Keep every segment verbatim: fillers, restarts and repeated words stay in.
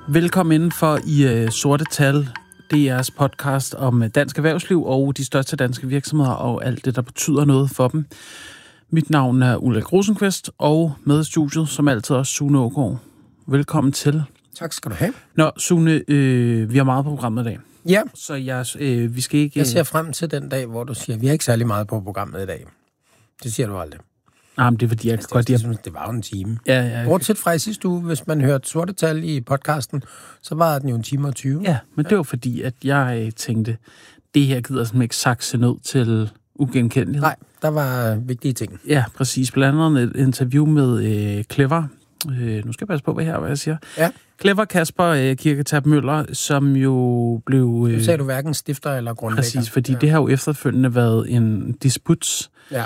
Velkommen indenfor i uh, Sorte Tal, D R's podcast om dansk erhvervsliv og de største danske virksomheder og alt det, der betyder noget for dem. Mit navn er Ulrik Rosenqvist, og med i studiet, som altid, også Sune Aagaard. Velkommen til. Tak skal du have. Nå, Sune, øh, vi har meget på programmet i dag. Ja. Så jeg, øh, vi skal ikke... Jeg ser frem til den dag, hvor du siger, vi har ikke særlig meget på programmet i dag. Det siger du aldrig. Nej, men det er fordi, jeg altså, kan godt... Det, det, det var jo en time. Ja, ja. Bortset fra i sidste uge, hvis man hørte Sorte Tal i podcasten, så var den jo en time og tyve. Ja, men det var fordi, at jeg tænkte, det her gider simpelthen ikke sakse ned til ugenkendelighed. Nej, der var vigtige ting. Ja, præcis. Blandt andet et interview med øh, Clever. Øh, nu skal jeg passe på, hvad her, hvad jeg siger. Ja. Clever Kasper øh, Kirketab Møller, som jo blev... Øh, nu sagde du hverken stifter eller grundlægger. Præcis, fordi ja. det har jo efterfølgende været en disputs ja.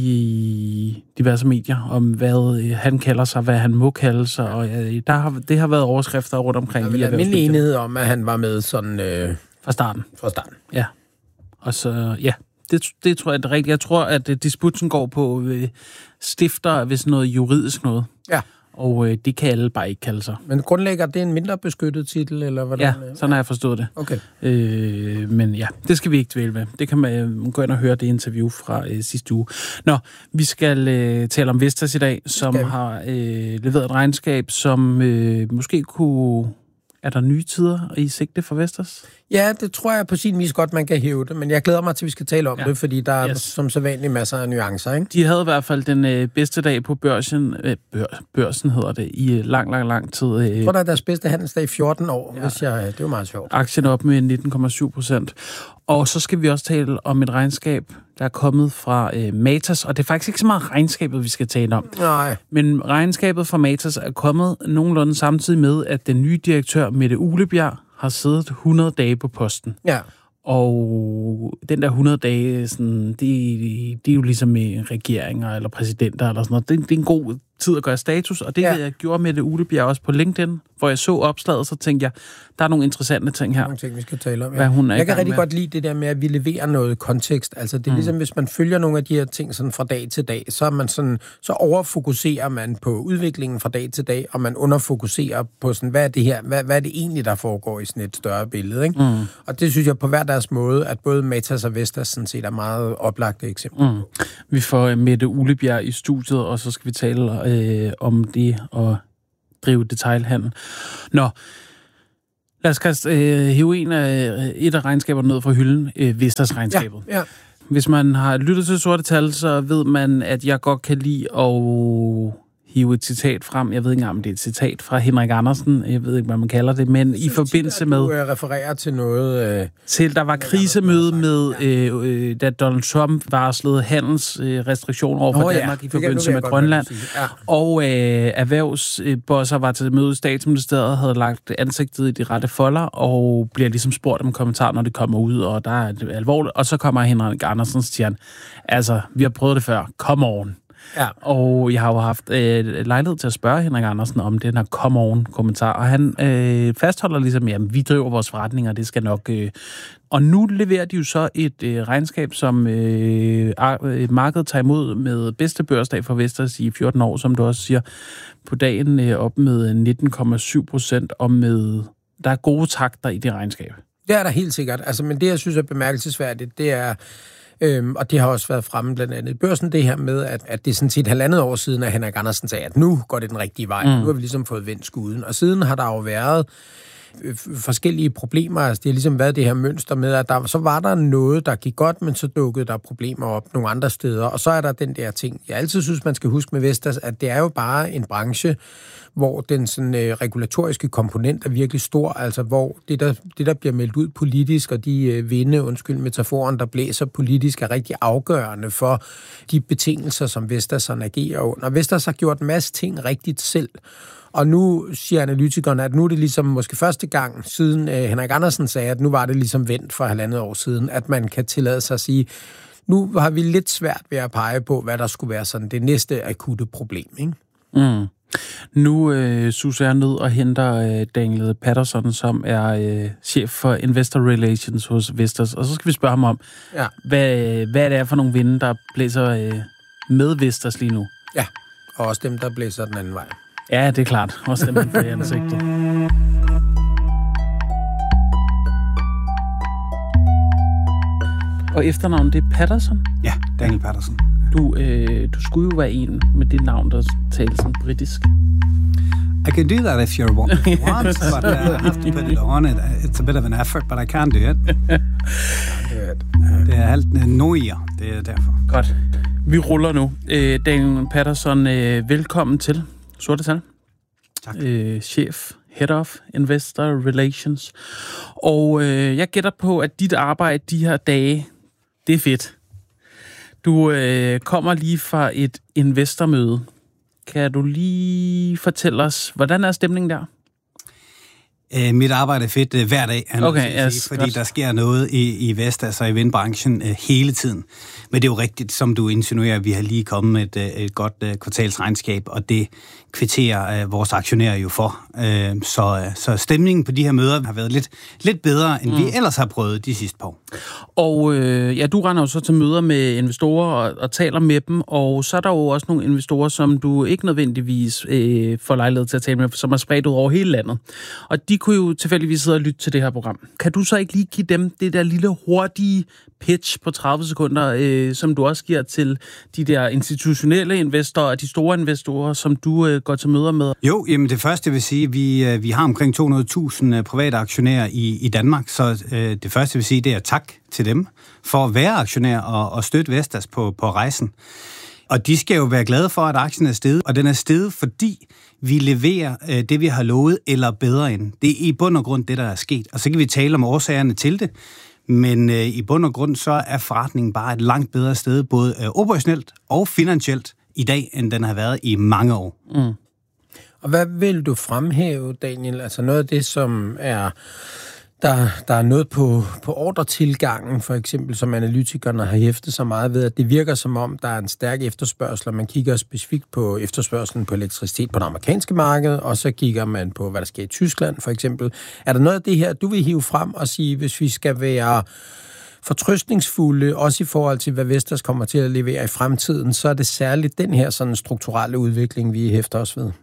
i diverse medier om, hvad øh, han kalder sig, hvad han må kalde sig, og øh, der har, det har været overskrifter rundt omkring. Der er vel almindelig enighed om, at han var med sådan... Øh, fra starten. Fra starten. Ja. Og så, ja, det, det tror jeg er rigtigt. Jeg tror, at øh, disputsen går på øh, stifter, hvis noget juridisk noget. Ja. Og øh, det kan alle bare ikke kalde sig. Men grundlægger, det er en mindre beskyttet titel, eller hvordan? Ja, sådan har jeg forstået det. Okay. Øh, men ja, det skal vi ikke dvæle med. Det kan man øh, gå ind og høre det interview fra øh, sidste uge. Nå, vi skal øh, tale om Vestas i dag, som har øh, leveret et regnskab, som øh, måske kunne... Er der nye tider i sigte for Vestas? Ja, det tror jeg på sin vis godt, man kan hæve det, men jeg glæder mig til, at vi skal tale om ja. det, fordi der er yes. som så vanligt masser af nuancer, ikke? De havde i hvert fald den øh, bedste dag på børsen, øh, bør, børsen hedder det, i lang, lang, lang tid. Øh, jeg tror, der er deres bedste handelsdag i fjorten år, ja. hvis jeg, det er jo meget sjovt. Aktien op med nitten komma syv procent. Og så skal vi også tale om et regnskab, der er kommet fra øh, Matas, og det er faktisk ikke så meget regnskabet, vi skal tale om. Nej. Men regnskabet fra Matas er kommet nogenlunde samtidig med, at den nye direktør, Mette Uglebjerg, har siddet hundrede dage på posten. Ja. Og den der hundrede dage, sådan, det, det er jo ligesom med regeringer eller præsidenter eller sådan noget. Det, det er en god tid at gøre status, og det ja. jeg gjorde med det Uglebjerg også på LinkedIn, hvor jeg så opslaget, så tænkte jeg, der er nogle interessante ting her. Nogle ting, vi skal tale om. Ja. Hvad hun er jeg kan rigtig med. godt lide det der med, at vi leverer noget kontekst. Altså det er mm. ligesom, hvis man følger nogle af de her ting sådan fra dag til dag, så er man sådan, så overfokuserer man på udviklingen fra dag til dag, og man underfokuserer på sådan, hvad er det her, hvad, hvad er det egentlig, der foregår i sådan et større billede, ikke? Mm. Og det synes jeg på hver deres måde, at både Matas og Vestas sådan set er meget oplagte eksempler. Mm. Vi får Mette Uglebjerg i studiet, og så skal vi tale øh, om det at drive detailhandel. Nå, lad os øh, hive en af, et af regnskaberne ned fra hylden, øh, Vestas-regnskabet. Ja, ja. Hvis man har lyttet til Sorte Tal, så ved man, at jeg godt kan lide at hive et citat frem. Jeg ved ikke engang, om det er et citat fra Henrik Andersen. Jeg ved ikke, hvad man kalder det, men i forbindelse med... Du refererer til noget... Øh, til, der var krisemøde med, øh, øh, da Donald Trump varslede handelsrestriktioner over for oh, Danmark ja. i forbindelse med Grønland. Ja. Og øh, erhvervsbosser var til møde i Statsministeriet, havde lagt ansigtet i de rette folder, og bliver ligesom spurgt om kommentar, når det kommer ud, og der er det alvorligt. Og så kommer Henrik Andersen og siger, altså, vi har prøvet det før. Come on. Ja. Og jeg har jo haft øh, lejlighed til at spørge Henrik Andersen om den her come on-kommentar, og han øh, fastholder ligesom, at vi driver vores forretninger, det skal nok... Øh. Og nu leverer de jo så et øh, regnskab, som øh, markedet tager imod med bedste børsdag for Vestas i fjorten år, som du også siger, på dagen øh, op med nitten komma syv procent, og med... Der er gode takter i det regnskab. Det er der helt sikkert. Altså, men det, jeg synes er bemærkelsesværdigt, det er... Øhm, og det har også været fremme blandt andet i børsen, det her med, at, at det er sådan set halvandet år siden, at Henrik Andersen sagde, at nu går det den rigtige vej. Mm. Nu har vi ligesom fået vendt skuden. Og siden har der jo været øh, forskellige problemer. Altså, det har ligesom været det her mønster med, at der, så var der noget, der gik godt, men så dukkede der problemer op nogle andre steder. Og så er der den der ting, jeg altid synes, man skal huske med Vestas, at det er jo bare en branche, hvor den sådan, øh, regulatoriske komponent er virkelig stor, altså hvor det der, det, der bliver meldt ud politisk, og de øh, vinde, undskyld metaforen, der blæser politisk, er rigtig afgørende for de betingelser, som Vestas agerer under. Vestas har gjort en masse ting rigtigt selv, og nu siger analytikerne, at nu er det ligesom måske første gang, siden øh, Henrik Andersen sagde, at nu var det ligesom vendt for halvandet år siden, at man kan tillade sig at sige, nu har vi lidt svært ved at pege på, hvad der skulle være sådan det næste akutte problem, ikke? Mm. Nu øh, suser jeg ned og henter øh, Daniel Patterson, som er øh, chef for Investor Relations hos Vestas. Og så skal vi spørge ham om, ja. hvad, hvad det er for nogle vinde, der blæser øh, med Vestas lige nu. Ja, og også dem, der blæser den anden vej. Ja, det er klart. Også dem, der får i ansigtet. Og efternavnet, det er Patterson? Ja, Daniel Patterson. Du, øh, du skulle jo være en med det navn, der taler sådan britisk. I can do that if you want, want but uh, I have to put it on it. It's a bit of an effort, but I can do it. Det er alt nøjer, det er derfor. Godt. Vi ruller nu. Øh, Daniel Patterson, øh, velkommen til Sorte Tal. Tak. Øh, chef, Head of Investor Relations. Og øh, jeg gætter på, at dit arbejde de her dage, det er fedt. Du øh, kommer lige fra et investormøde. Kan du lige fortælle os, hvordan er stemningen der? Uh, mit arbejde er fedt uh, hver dag, okay, yes, sige, fordi godt. Der sker noget i, i Vestas og i vindbranchen uh, hele tiden. Men det er jo rigtigt, som du insinuerer, at vi har lige kommet med et, et godt uh, kvartalsregnskab, og det kvitterer uh, vores aktionærer jo for. Uh, så, uh, så stemningen på de her møder har været lidt, lidt bedre, end mm. vi ellers har prøvet de sidste par år. Og øh, ja, du render jo så til møder med investorer og, og taler med dem, og så er der jo også nogle investorer, som du ikke nødvendigvis øh, får lejlighed til at tale med, som er spredt ud over hele landet. Og de kunne jo tilfældigvis sidde og lytte til det her program. Kan du så ikke lige give dem det der lille hurtige pitch på tredive sekunder, øh, som du også giver til de der institutionelle investorer og de store investorer, som du øh, går til møder med? Jo, jamen det første vil sige, at vi, øh, vi har omkring to hundrede tusind private aktionærer i, i Danmark, så øh, det første vil sige, det er tak til dem for at være aktionær og, og støtte Vestas på, på rejsen. Og de skal jo være glade for, at aktien er steget, og den er steget, fordi vi leverer øh, det, vi har lovet, eller bedre end. Det er i bund og grund det, der er sket. Og så kan vi tale om årsagerne til det, men øh, i bund og grund så er forretningen bare et langt bedre sted, både øh, operationelt og finansielt i dag, end den har været i mange år. Mm. Og hvad vil du fremhæve, Daniel? Altså noget af det, som er... Der, der er noget på, på ordretilgangen, for eksempel, som analytikerne har hæftet så meget ved, at det virker som om, der er en stærk efterspørgsel, og man kigger specifikt på efterspørgselen på elektricitet på det amerikanske marked, og så kigger man på, hvad der sker i Tyskland, for eksempel. Er der noget af det her, du vil hive frem og sige, hvis vi skal være fortrøstningsfulde, også i forhold til, hvad Vestas kommer til at levere i fremtiden, så er det særligt den her sådan strukturelle udvikling, vi hæfter os ved?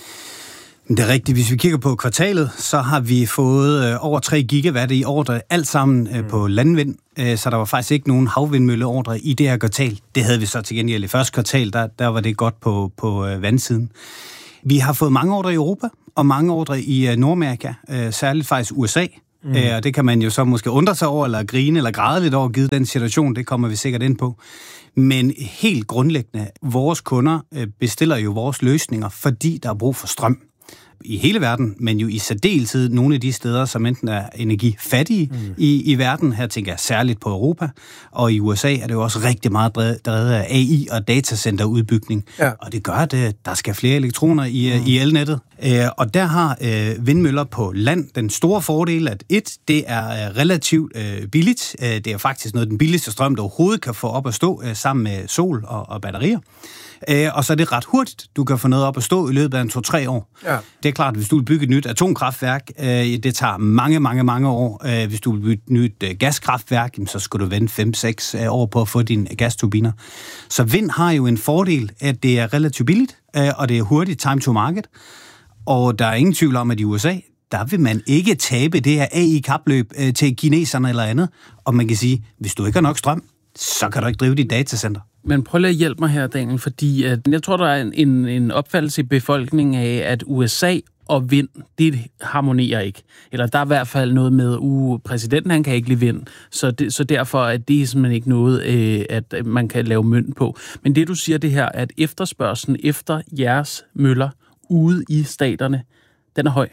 Det er rigtigt. Hvis vi kigger på kvartalet, så har vi fået øh, over tre gigawatt i ordre, alt sammen øh, på landvind, øh, så der var faktisk ikke nogen havvindmølleordre i det her kvartal. Det havde vi så til gengæld i første kvartal, der, der var det godt på, på øh, vandsiden. Vi har fået mange ordre i Europa, og mange ordre i øh, Nordamerika, øh, særligt faktisk U S A. Mm. Øh, og det kan man jo så måske undre sig over, eller grine, eller græde lidt over, givet den situation, det kommer vi sikkert ind på. Men helt grundlæggende, vores kunder øh, bestiller jo vores løsninger, fordi der er brug for strøm i hele verden, men jo i særdeleshed nogle af de steder, som enten er energifattige mm. i, i verden. Her tænker jeg særligt på Europa, og i U S A er det jo også rigtig meget drevet af A I og datacenterudbygning. Ja. Og det gør, at der skal flere elektroner i, mm. i elnettet. Og der har øh, vindmøller på land den store fordel, at et, det er relativt øh, billigt. Det er faktisk noget af den billigste strøm, der overhovedet kan få op at stå øh, sammen med sol og, og batterier. Øh, og så er det ret hurtigt. Du kan få noget op at stå i løbet af en to-tre år. Ja. Det er klart, at hvis du vil bygge et nyt atomkraftværk, øh, det tager mange, mange, mange år. Øh, hvis du vil bygge et nyt øh, gaskraftværk, så skal du vente fem-seks øh, år på at få dine gasturbiner. Så vind har jo en fordel, at det er relativt billigt, øh, og det er hurtigt time to market. Og der er ingen tvivl om, at i U S A, der vil man ikke tabe det her A I-kapløb øh, til kineserne eller andet. Og man kan sige, hvis du ikke har nok strøm, så kan du ikke drive dit datacenter. Men prøv lige at hjælpe mig her, Daniel, fordi at jeg tror, der er en, en, en opfattelse i befolkningen af, at U S A og vind, det harmonerer ikke. Eller der er i hvert fald noget med, uh, præsidenten han kan ikke lide vind, så, det, så derfor er det simpelthen ikke noget, øh, at man kan lave mønt på. Men det du siger det her, at efterspørgselen efter jeres møller ude i staterne, den er høj.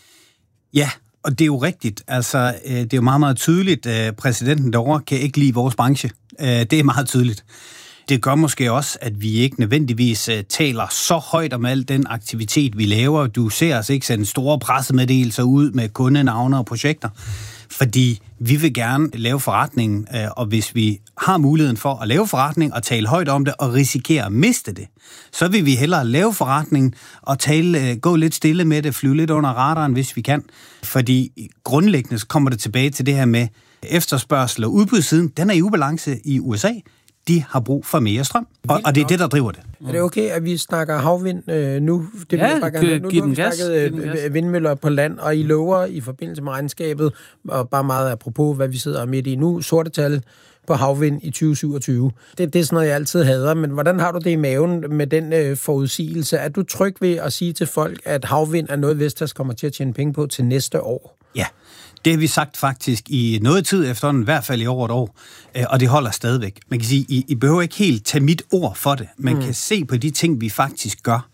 Ja, og det er jo rigtigt. Altså, det er jo meget, meget tydeligt, at præsidenten derovre kan ikke lide vores branche. Det er meget tydeligt. Det gør måske også, at vi ikke nødvendigvis taler så højt om al den aktivitet, vi laver. Du ser os ikke sende store pressemeddelelser ud med kundenavne og projekter, fordi vi vil gerne lave forretningen, og hvis vi har muligheden for at lave forretning og tale højt om det og risikere at miste det, så vil vi hellere lave forretningen og tale, gå lidt stille med det, flyve lidt under radaren, hvis vi kan. Fordi grundlæggende kommer det tilbage til det her med efterspørgsel og udbudssiden. Den er i ubalance i U S A. de har brug for mere strøm. Og, og det er det, der driver det. Er det okay, at vi snakker havvind øh, nu? Det ja, bare gerne. Nu, giv nu har vi snakket øh, vindmøller på land, og I lover i forbindelse med regnskabet, og bare meget apropos, hvad vi sidder midt i nu, sorte tal på havvind i tyve syvogtyve. Det, det er sådan noget, jeg altid hader, men hvordan har du det i maven med den øh, forudsigelse? Er du tryg ved at sige til folk, at havvind er noget, Vestas kommer til at tjene penge på til næste år? Ja, det har vi sagt faktisk i noget tid efterhånden, i hvert fald i over et år, og det holder stadigvæk. Man kan sige, I, I behøver ikke helt tage mit ord for det. Man mm. kan se på de ting, vi faktisk gør.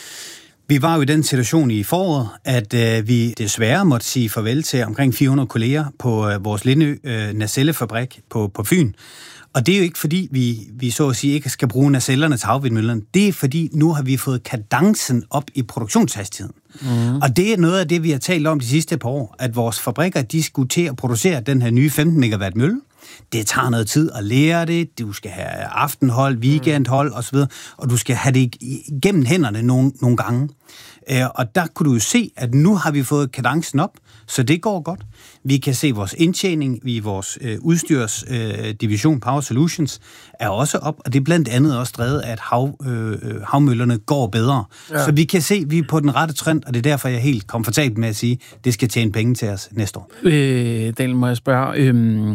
Vi var jo i den situation i foråret, at øh, vi desværre måtte sige farvel til omkring fire hundrede kolleger på øh, vores Lindø øh, nacellefabrik på, på Fyn. Og det er jo ikke fordi, vi, vi så at sige ikke skal bruge nacellerne til havvindmøllerne. Det er fordi, nu har vi fået kadencen op i produktionshastigheden. Mm. Og det er noget af det, vi har talt om de sidste par år, at vores fabrikker, de skulle til at producere den her nye femten megawatt mølle. Det tager noget tid at lære det, du skal have aftenhold, weekendhold osv., og du skal have det igennem hænderne nogle, nogle gange. Og der kunne du jo se, at nu har vi fået kadencen op, så det går godt. Vi kan se, at vores indtjening i vores øh, udstyrsdivision øh, Power Solutions er også op, og det er blandt andet også drevet af, at hav, øh, havmøllerne går bedre. Ja. Så vi kan se, at vi er på den rette trend, og det er derfor, jeg er helt komfortabel med at sige, at det skal tjene penge til os næste år. Øh, Daniel, må jeg spørge... Øh...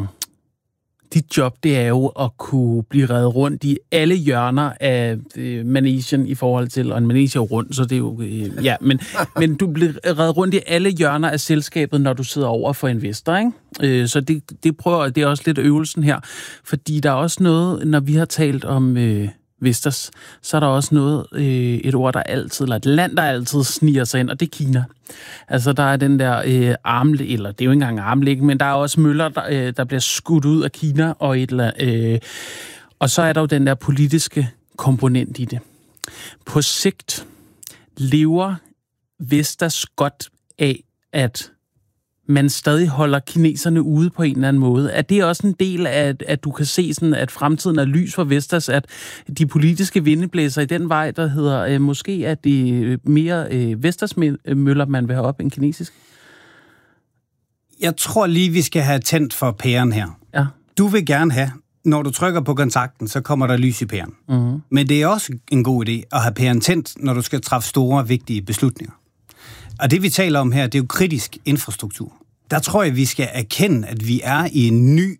Dit job, det er jo at kunne blive reddet rundt i alle hjørner af øh, managen i forhold til, og en manage er rundt, så det er jo, øh, ja, men, men du bliver reddet rundt i alle hjørner af selskabet, når du sidder over for investor, ikke? Øh, så det, det prøver, det er også lidt øvelsen her, fordi der er også noget, når vi har talt om øh, Vestas, så er der også noget, øh, et ord, der altid, eller et land, der altid sniger sig ind, og det er Kina. Altså, der er den der øh, armlæg, eller det er jo ikke engang armlæg, men der er også møller, der, øh, der bliver skudt ud af Kina, og, et, øh, og så er der jo den der politiske komponent i det. På sigt lever Vestas godt af, at man stadig holder kineserne ude på en eller anden måde. Er det også en del af, at du kan se, sådan, at fremtiden er lys for Vestas, at de politiske vindeblæser i den vej, der hedder, øh, måske er det mere øh, Vestas-møller, man vil have op end kinesisk? Jeg tror lige, vi skal have tændt for pæren her. Ja. Du vil gerne have, når du trykker på kontakten, så kommer der lys i pæren. Mm-hmm. Men det er også en god idé at have pæren tændt, når du skal træffe store, vigtige beslutninger. Og det, vi taler om her, det er jo kritisk infrastruktur. Der tror jeg, vi skal erkende, at vi er i en ny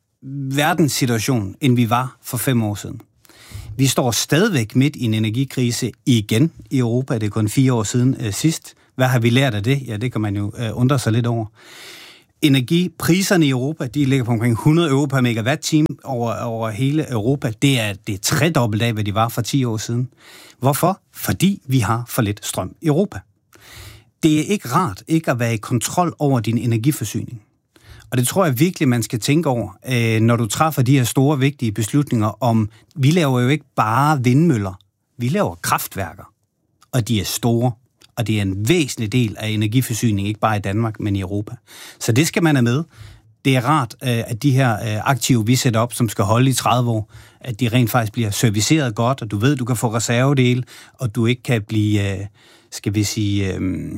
verdenssituation, end vi var for fem år siden. Vi står stadigvæk midt i en energikrise igen i Europa. Det er kun fire år siden øh, sidst. Hvad har vi lært af det? Ja, det kan man jo øh, undre sig lidt over. Energipriserne i Europa, de ligger på omkring hundrede euro per megawatt-time over, over hele Europa. Det er, det er tredobbelt af, hvad de var for ti år siden. Hvorfor? Fordi vi har for lidt strøm i Europa. Det er ikke rart ikke at være i kontrol over din energiforsyning. Og det tror jeg virkelig, man skal tænke over, når du træffer de her store, vigtige beslutninger om, vi laver jo ikke bare vindmøller, vi laver kraftværker, og de er store, og det er en væsentlig del af energiforsyningen, ikke bare i Danmark, men i Europa. Så det skal man have med. Det er rart, at de her aktive, vi sætter op, som skal holde i tredive år, at de rent faktisk bliver serviceret godt, og du ved, du kan få reservedele, og du ikke kan blive, skal vi sige,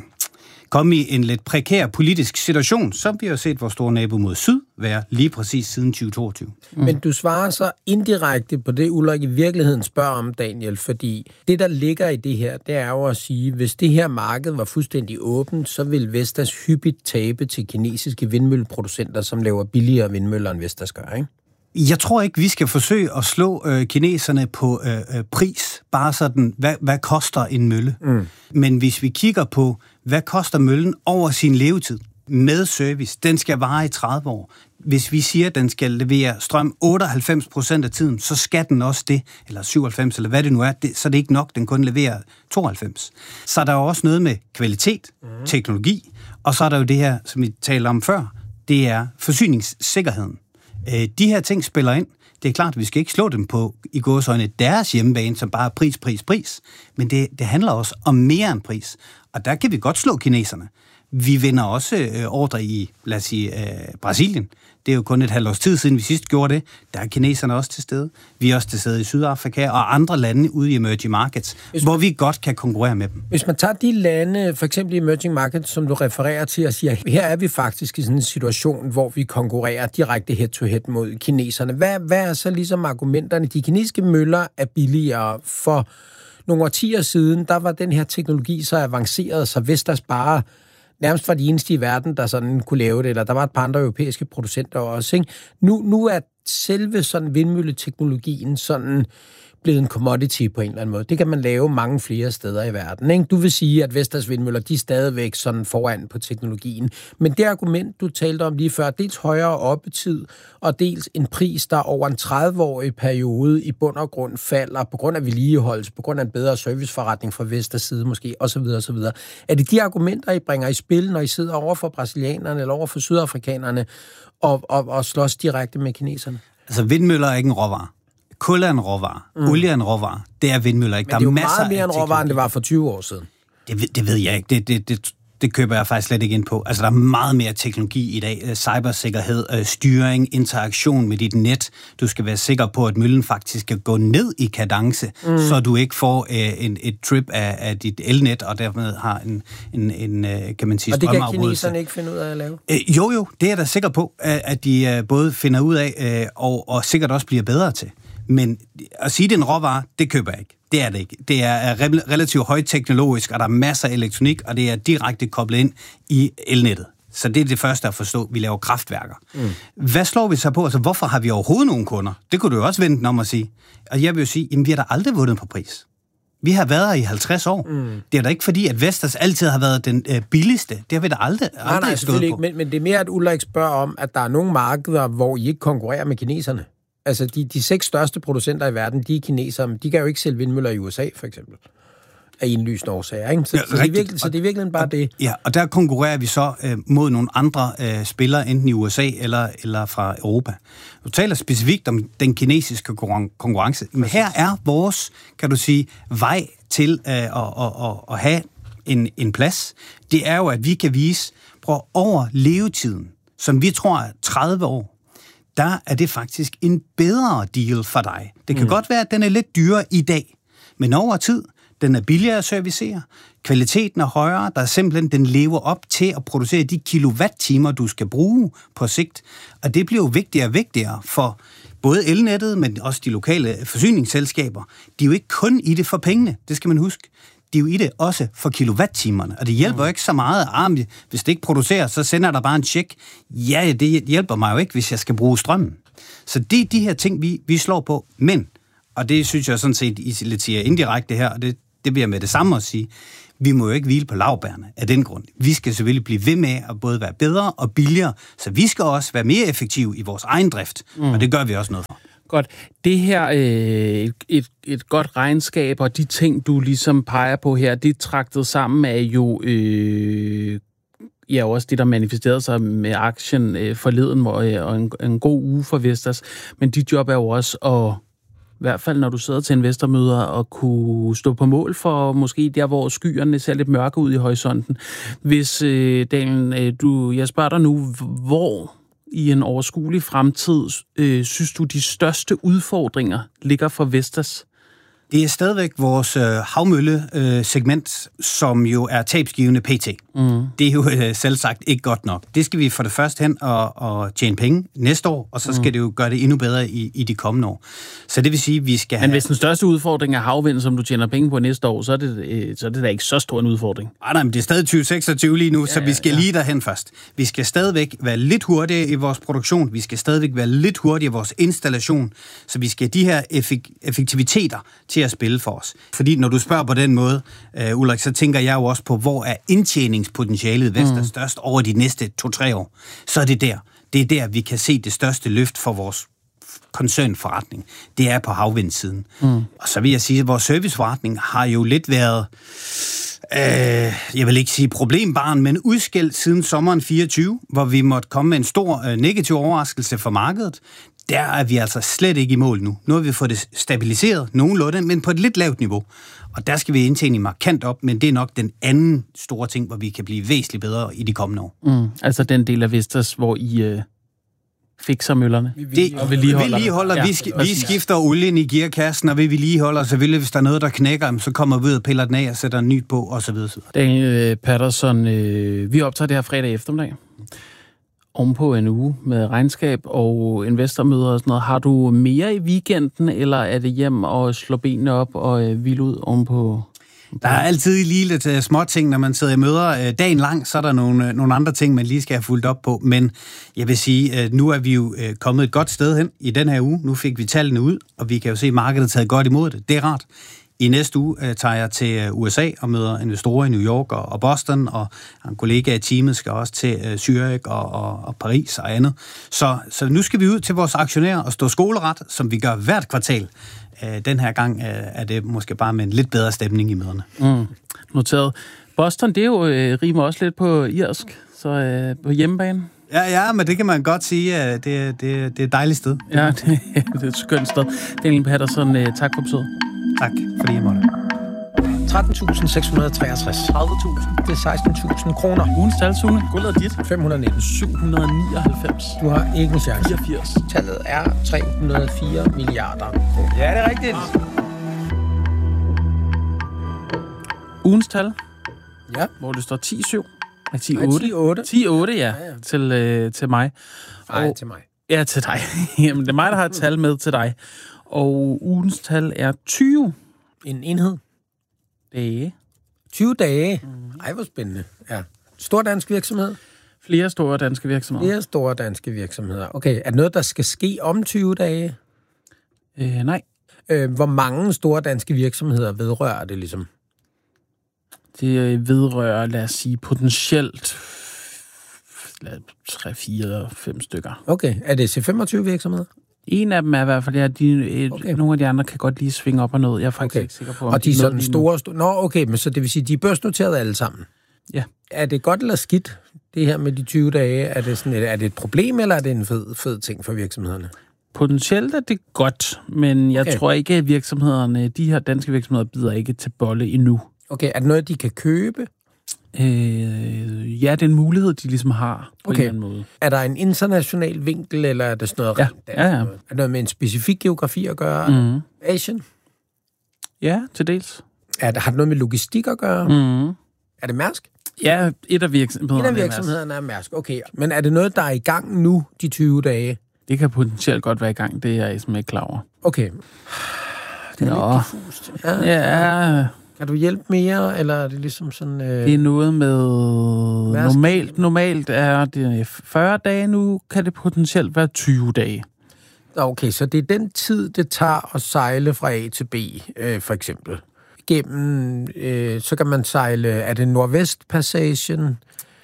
komme i en lidt prekær politisk situation, som vi har set vores store nabo mod syd være lige præcis siden tyve toogtyve. Mm. Men du svarer så indirekte på det, Ulrik i virkeligheden spørger om, Daniel, fordi det, der ligger i det her, det er jo at sige, hvis det her marked var fuldstændig åbent, så vil Vestas hyppigt tabe til kinesiske vindmølleproducenter, som laver billigere vindmøller, end Vestas gør, ikke? Jeg tror ikke, vi skal forsøge at slå øh, kineserne på øh, pris, bare sådan, hvad, hvad koster en mølle? Mm. Men hvis vi kigger på, hvad koster møllen over sin levetid med service, den skal vare i tredive år. Hvis vi siger, at den skal levere strøm otteoghalvfems procent af tiden, så skal den også det, eller syvoghalvfems, eller hvad det nu er, det, så det er ikke nok, den kun leverer tooghalvfems. Så er der jo også noget med kvalitet, mm. teknologi, og så er der jo det her, som vi talte om før, det er forsyningssikkerheden. De her ting spiller ind. Det er klart, at vi skal ikke slå dem på i gåseøjne deres hjemmebane, som bare er pris, pris, pris. Men det, det handler også om mere end pris. Og der kan vi godt slå kineserne. Vi vinder også øh, ordre i, lad os sige, øh, Brasilien. Det er jo kun et halvt års tid siden, vi sidst gjorde det. Der er kineserne også til stede. Vi er også til stede i Sydafrika og andre lande ude i emerging markets, man, hvor vi godt kan konkurrere med dem. Hvis man tager de lande, for eksempel i emerging markets, som du refererer til og siger, her er vi faktisk i sådan en situation, hvor vi konkurrerer direkte head-to-head mod kineserne. Hvad, hvad er så ligesom argumenterne? De kinesiske møller er billigere. For nogle årtier siden, der var den her teknologi så avanceret, så Vestas bare nærmest var de eneste i verden, der sådan kunne lave det, eller der var et par andre europæiske producenter også. Ikke? Nu, nu er selve sådan vindmølleteknologien sådan blevet en commodity på en eller anden måde. Det kan man lave mange flere steder i verden. Ikke? Du vil sige, at Vestas vindmøller, de er stadigvæk sådan foran på teknologien. Men det argument, du talte om lige før, dels højere oppetid, og dels en pris, der over en tredive-årig periode i bund og grund falder, på grund af vedligeholdelse, på grund af en bedre serviceforretning fra Vestas side måske, osv. osv. Er det de argumenter, I bringer i spil, når I sidder over for brasilianerne eller over for sydafrikanerne og, og, og slås direkte med kineserne? Altså, vindmøller er ikke en råvare. Kul er en råvare. Mm. Olie er en råvare. Det er vindmøller ikke. Men det er jo meget mere en råvare, end det var for tyve år siden. Det, det ved jeg ikke. Det, det, det, det køber jeg faktisk slet ikke ind på. Altså, der er meget mere teknologi i dag. Cybersikkerhed, styring, interaktion med dit net. Du skal være sikker på, at møllen faktisk skal gå ned i kadence, mm. så du ikke får uh, en, et trip af, af dit elnet, og dermed har en, en, en kan man sige, og det kan kineserne ikke finde ud af at lave? Uh, jo, jo. Det er jeg da sikker på, at de uh, både finder ud af, uh, og, og sikkert også bliver bedre til. Men at sige, det er en råvare, det køber jeg ikke. Det er det ikke. Det er relativt højteknologisk, og der er masser af elektronik, og det er direkte koblet ind i elnettet. Så det er det første at forstå. Vi laver kraftværker. Mm. Hvad slår vi så på? Altså, hvorfor har vi overhovedet nogen kunder? Det kunne du jo også vente om at sige. Og jeg vil jo sige, jamen, vi har da aldrig vundet på pris. Vi har været her i halvtreds år. Mm. Det er da ikke fordi, at Vestas altid har været den øh, billigste. Det har vi da aldrig, aldrig nej, nej, stået på. Ikke, men, men det er mere, at Ulrik spørger om, at der er nogle markeder, hvor I ikke konkurrerer med kineserne. Altså, de, de seks største producenter i verden, de er kinesere, men de kan jo ikke sælge vindmøller i U S A, for eksempel. Af indlysende årsager, ikke? Så, ja, så, det er virkelig, så det er virkelig bare og, det. Ja, og der konkurrerer vi så øh, mod nogle andre øh, spillere, enten i U S A eller, eller fra Europa. Du taler specifikt om den kinesiske konkurrence. Men her er vores, kan du sige, vej til øh, at, at, at, at have en, en plads. Det er jo, at vi kan vise, prøv over levetiden, som vi tror er tredive år, der er det faktisk en bedre deal for dig. Det kan mm. godt være, at den er lidt dyrere i dag, men over tid, den er billigere at servicere, kvaliteten er højere, der er simpelthen, den lever op til at producere de kilowatt-timer, du skal bruge på sigt, og det bliver jo vigtigere og vigtigere for både elnettet, men også de lokale forsyningsselskaber. De er jo ikke kun i det for pengene, det skal man huske. De er jo i det også for kilowatt-timerne, og det hjælper jo ikke så meget, at hvis det ikke producerer, så sender der bare en check. Ja, det hjælper mig jo ikke, hvis jeg skal bruge strømmen. Så det er de her ting, vi, vi slår på, men, og det synes jeg sådan set, I lidt siger indirekte her, og det, det bliver med det samme at sige, vi må jo ikke hvile på laurbærrene af den grund. Vi skal selvfølgelig blive ved med at både være bedre og billigere, så vi skal også være mere effektive i vores egen drift, mm. og det gør vi også noget for. Godt. Det her, øh, et, et godt regnskab, og de ting, du ligesom peger på her, det traktet sammen er jo øh, ja, også det, der manifesterede sig med aktien øh, forleden, hvor, øh, og en, en god uge for Vestas. Men dit job er jo også at, i hvert fald når du sidder til investormøder, at kunne stå på mål for måske der, hvor skyerne ser lidt mørke ud i horisonten. Hvis, øh, Daniel, øh, du, jeg spørger dig nu, hvor i en overskuelig fremtid, øh, synes du, de største udfordringer ligger for Vestas? Det er stadigvæk vores øh, havmølle-segment, øh, som jo er tabsgivende P T. Mm. Det er jo øh, selvsagt ikke godt nok. Det skal vi for det første hen og, og tjene penge næste år, og så skal mm. det jo gøre det endnu bedre i, i de kommende år. Så det vil sige, at vi skal have... Men hvis den største udfordring er havvind, som du tjener penge på næste år, så er det, øh, så er det da ikke så stor en udfordring. Nej, nej, men det er stadig tyve seksogtyve lige nu, ja, så vi skal ja. lige derhen først. Vi skal stadigvæk være lidt hurtigere i vores produktion, vi skal stadigvæk være lidt hurtigere i vores installation, så vi skal de her effek- effektiviteter til at spille for os. Fordi når du spørger på den måde, uh, Ulrik, så tænker jeg jo også på, hvor er indtjeningspotentialet Vestas mm. størst over de næste to-tre år. Så er det der. Det er der, vi kan se det største løft for vores koncernforretning. Det er på havvindsiden. Mm. Og så vil jeg sige, at vores serviceforretning har jo lidt været, øh, jeg vil ikke sige problembarn, men udskilt siden sommeren fireogtyve, hvor vi måtte komme med en stor øh, negativ overraskelse for markedet. Der er vi altså slet ikke i mål nu. Nu har vi fået det stabiliseret nogenlunde, men på et lidt lavt niveau. Og der skal vi indtjene markant op, men det er nok den anden store ting, hvor vi kan blive væsentligt bedre i de kommende år. Mm, altså den del af Vestas, hvor I øh, fikser møllerne. Vi, det, og vedligeholder. vedligeholder. Ja, vi, sk- vi skifter olien i gearkassen, og vi vedligeholder selvfølgelig, hvis der er noget, der knækker, så kommer vi ud og piller den af og sætter en ny på, osv. Daniel Patterson, øh, vi optager det her fredag eftermiddag. Ovenpå en uge med regnskab og investormøder og sådan noget. Har du mere i weekenden, eller er det hjem og slå benene op og øh, hvile ud ovenpå? Der er altid lige lidt uh, små ting, når man sidder i møder. Uh, dagen lang, så er der nogle, uh, nogle andre ting, man lige skal have fulgt op på. Men jeg vil sige, uh, nu er vi jo uh, kommet et godt sted hen i den her uge. Nu fik vi tallene ud, og vi kan jo se, at markedet er taget godt imod det. Det er rart. I næste uge uh, tager jeg til uh, U S A og møder investorer i New York og, og Boston, og en kollega i teamet skal også til uh, Zürich og, og, og Paris og andet. Så, så nu skal vi ud til vores aktionærer og stå skoleret, som vi gør hvert kvartal. Uh, den her gang uh, er det måske bare med en lidt bedre stemning i møderne. Mm, noteret. Boston, det er jo uh, rimer også lidt på irsk, så uh, på hjemmebane. Ja, ja, men det kan man godt sige, at det, det, det er et dejligt sted. Ja, det, det er et skønt sted. Daniel Patterson, uh, tak for besøget. Tak, fordi jeg måtte. tretten tusind seks hundrede og treogtres. tredive tusind. Det er seksten tusind kroner. Ugens tal, Sune. Guldet er dit. fem hundrede og nitten. syv hundrede og nioghalvfems. Du har ikke en chance. fireogfirs. Tallet er tre hundrede og fire milliarder kroner. Ja, det er rigtigt. Ugens tal. Ja. Hvor det står ti syv. ti otte. ti otte, ja. ja, ja. Til, øh, til mig. Nej, og, til mig. Ja, til dig. Jamen, det er mig, der har et tal med til dig. Og ugens tal er tyve. En enhed. Dage. tyve dage. Mm. Ej, hvor spændende. Ja. Stor dansk virksomhed. Flere store danske virksomheder. Flere store danske virksomheder. Okay, er det noget, der skal ske om tyve dage? Øh, nej. Øh, hvor mange store danske virksomheder vedrører det ligesom? Det vedrører, lad os sige, potentielt tre, fire, fem stykker. Okay, er det C femogtyve virksomheder? En af dem er i hvert fald, ja, de, okay. Nogle af de andre kan godt lige svinge op og ned. Jeg er faktisk okay. ikke sikker på, om og de er sådan store, store... Nå, okay, men så det vil sige, de er børsnoteret alle sammen? Ja. Er det godt eller skidt, det her med de tyve dage? Er det, sådan et, er det et problem, eller er det en fed, fed ting for virksomhederne? Potentielt er det godt, men jeg okay. tror ikke, at virksomhederne, de her danske virksomheder, bider ikke til bolle endnu. Okay, er det noget, de kan købe? Øh, ja, det er en mulighed, de ligesom har på okay. en eller anden måde. Er der en international vinkel, eller er det sådan noget ja. rent dansk? Ja, ja. Er det noget med en specifik geografi at gøre? Mm. Asien? Ja, til dels. Er det, har det noget med logistik at gøre? Mm. Er det Mærsk? Ja, et af virksomhederne, et af virksomhederne er Mærsk. Okay, men er det noget, der er i gang nu, de tyve dage? Det kan potentielt godt være i gang, det er jeg simpelthen ikke klar over. Okay. Det er Nå. lidt diffust. Ja, ja. Kan du hjælpe mere, eller er det ligesom sådan... Øh... Det er noget med... Normalt, normalt er det fyrre dage, nu kan det potentielt være tyve dage. Okay, så det er den tid, det tager at sejle fra A til B, øh, for eksempel. Gennem, øh, så kan man sejle... Er det Nordvestpassagen?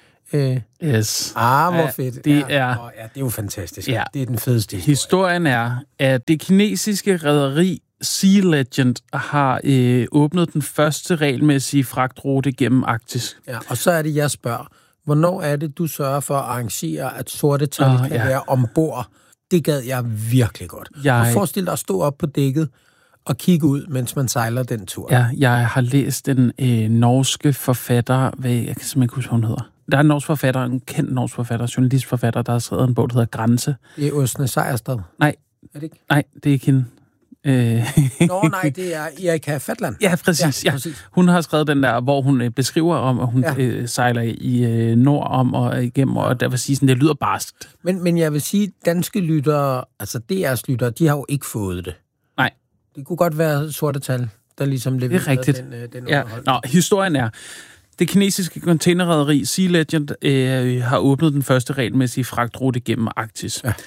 Øh. Yes. Ah, hvor fedt. Det ja. er... Oh, ja, det er jo fantastisk. Ja. Det er den fedeste historie. Historien er, at det kinesiske rederi Sea Legend har øh, åbnet den første regelmæssige fragtrute gennem Arktis. Ja, og så er det, jeg spørger, hvornår er det, du sørger for at arrangere, at sorte tal oh, kan ja. være ombord? Det gad jeg virkelig godt. Jeg... Og forestil dig at stå op på dækket og kigge ud, mens man sejler den tur. Ja, jeg har læst en øh, norske forfatter, hvad, jeg kan simpelthen ikke huske, hvad hun hedder. Der er en norsk forfatter, en kendt norsk forfatter, journalistforfatter, der har skrevet en bog, der hedder Grænse. Det er Åsne Sejerstad. Nej. Er det ikke? Nej, det er ikke hende. Øh. Nå nej, det er Erika Fatland. Ja, præcis. Ja, præcis. Hun har skrevet den der, hvor hun øh, beskriver om, at hun ja. øh, sejler i øh, nord om og igennem, og der vil sige sådan, det lyder barskt. Men, men jeg vil sige, danske lyttere, altså D R's lyttere, de har jo ikke fået det. Nej. Det kunne godt være sorte tal, der ligesom leverer den, øh, den ja. Nå, historien er, det kinesiske containerrederi Sea Legend øh, har åbnet den første regelmæssige fragtrute gennem Arktis. Ja.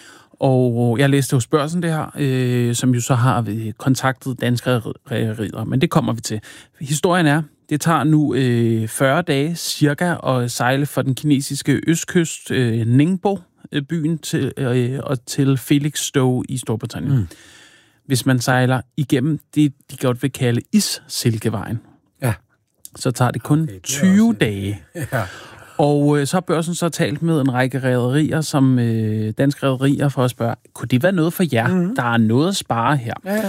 Og jeg læste hos Børsen det her, øh, som jo så har kontaktet danske rederier, men det kommer vi til. Historien er, det tager nu øh, fyrre dage cirka at sejle fra den kinesiske østkyst, øh, Ningbo, øh, byen, til, øh, og til Felixstowe i Storbritannien. Mm. Hvis man sejler igennem det, de godt vil kalde Is-Silkevejen, ja. så tager det kun okay, det tyve også... dage. Ja. Og øh, så har Børsen så talt med en række rederier, som øh, danske rederier, for at spørge, kunne det være noget for jer? Mm-hmm. Der er noget at spare her. Ja, ja.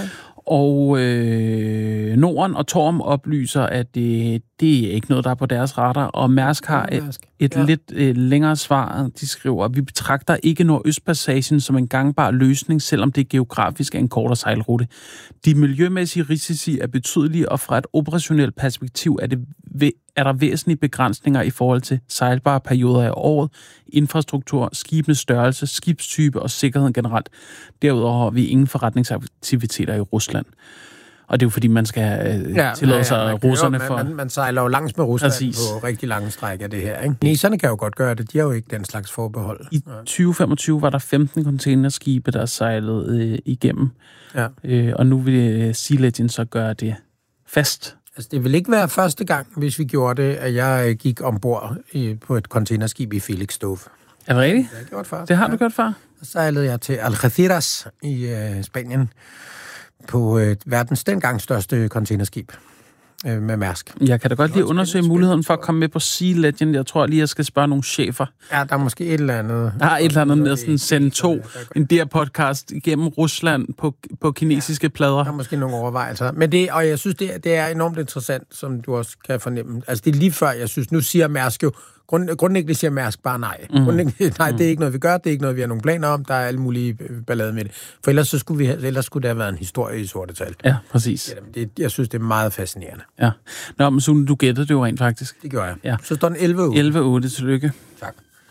Og øh, Norden og Torm oplyser, at det, det er ikke noget, der er på deres radar. Og Mærsk har et, et ja. lidt øh, længere svar. De skriver, at vi betragter ikke Nordøstpassagen som en gangbar løsning, selvom det geografisk er en kortere sejlrute. De miljømæssige risici er betydelige, og fra et operationelt perspektiv er, det, er der væsentlige begrænsninger i forhold til sejlbare perioder af året, infrastruktur, skibenes størrelse, skibstype og sikkerheden generelt. Derudover har vi ingen forretningsaktiviteter i Rusland. Og det er jo fordi, man skal øh, ja, tillade sig ja, ja, russerne for... Man, man sejler jo langs med Rusland Præcis. På rigtig lange stræk af det her, ikke? Niserne kan jo godt gøre det. De har jo ikke den slags forbehold. I tyve femogtyve var der femten containerskibe, der sejlede øh, igennem. Ja. Øh, og nu vil Sea Legend så gøre det fast. Altså, det vil ikke være første gang, hvis vi gjorde det, at jeg gik ombord i, på et containerskib i Felixstowe. Er det rigtigt? Det har jeg gjort før. Det har du gjort før? Så sejlede jeg til Algeciras i øh, Spanien på øh, verdens dengang største containerskib øh, med Mærsk. Jeg kan da godt lige undersøge muligheden for at komme med på Sea Legend. Jeg tror lige, jeg skal spørge nogle chefer. Ja, der er måske et eller andet. Der er et eller andet med sådan en send to, en der podcast igennem Rusland på, på kinesiske plader. Der er måske nogle overvejelser. Men det, og jeg synes, det, det er enormt interessant, som du også kan fornemme. Altså, det er lige før, jeg synes, nu siger Mærsk jo, Grund, grundlæggende siger Mærsk bare nej. Mm. Nej, det er ikke noget, vi gør. Det er ikke noget, vi har nogen planer om. Der er alle mulige ballade med det. For ellers, så skulle, vi, ellers skulle det have været en historie i sorte tal. Ja, præcis. Ja, det, jeg synes, det er meget fascinerende. Ja. Nå, men Sune, du gættede det jo rent faktisk. Det gjorde jeg. Ja. Så står den elleve otte. elleve otte, tillykke. Tak.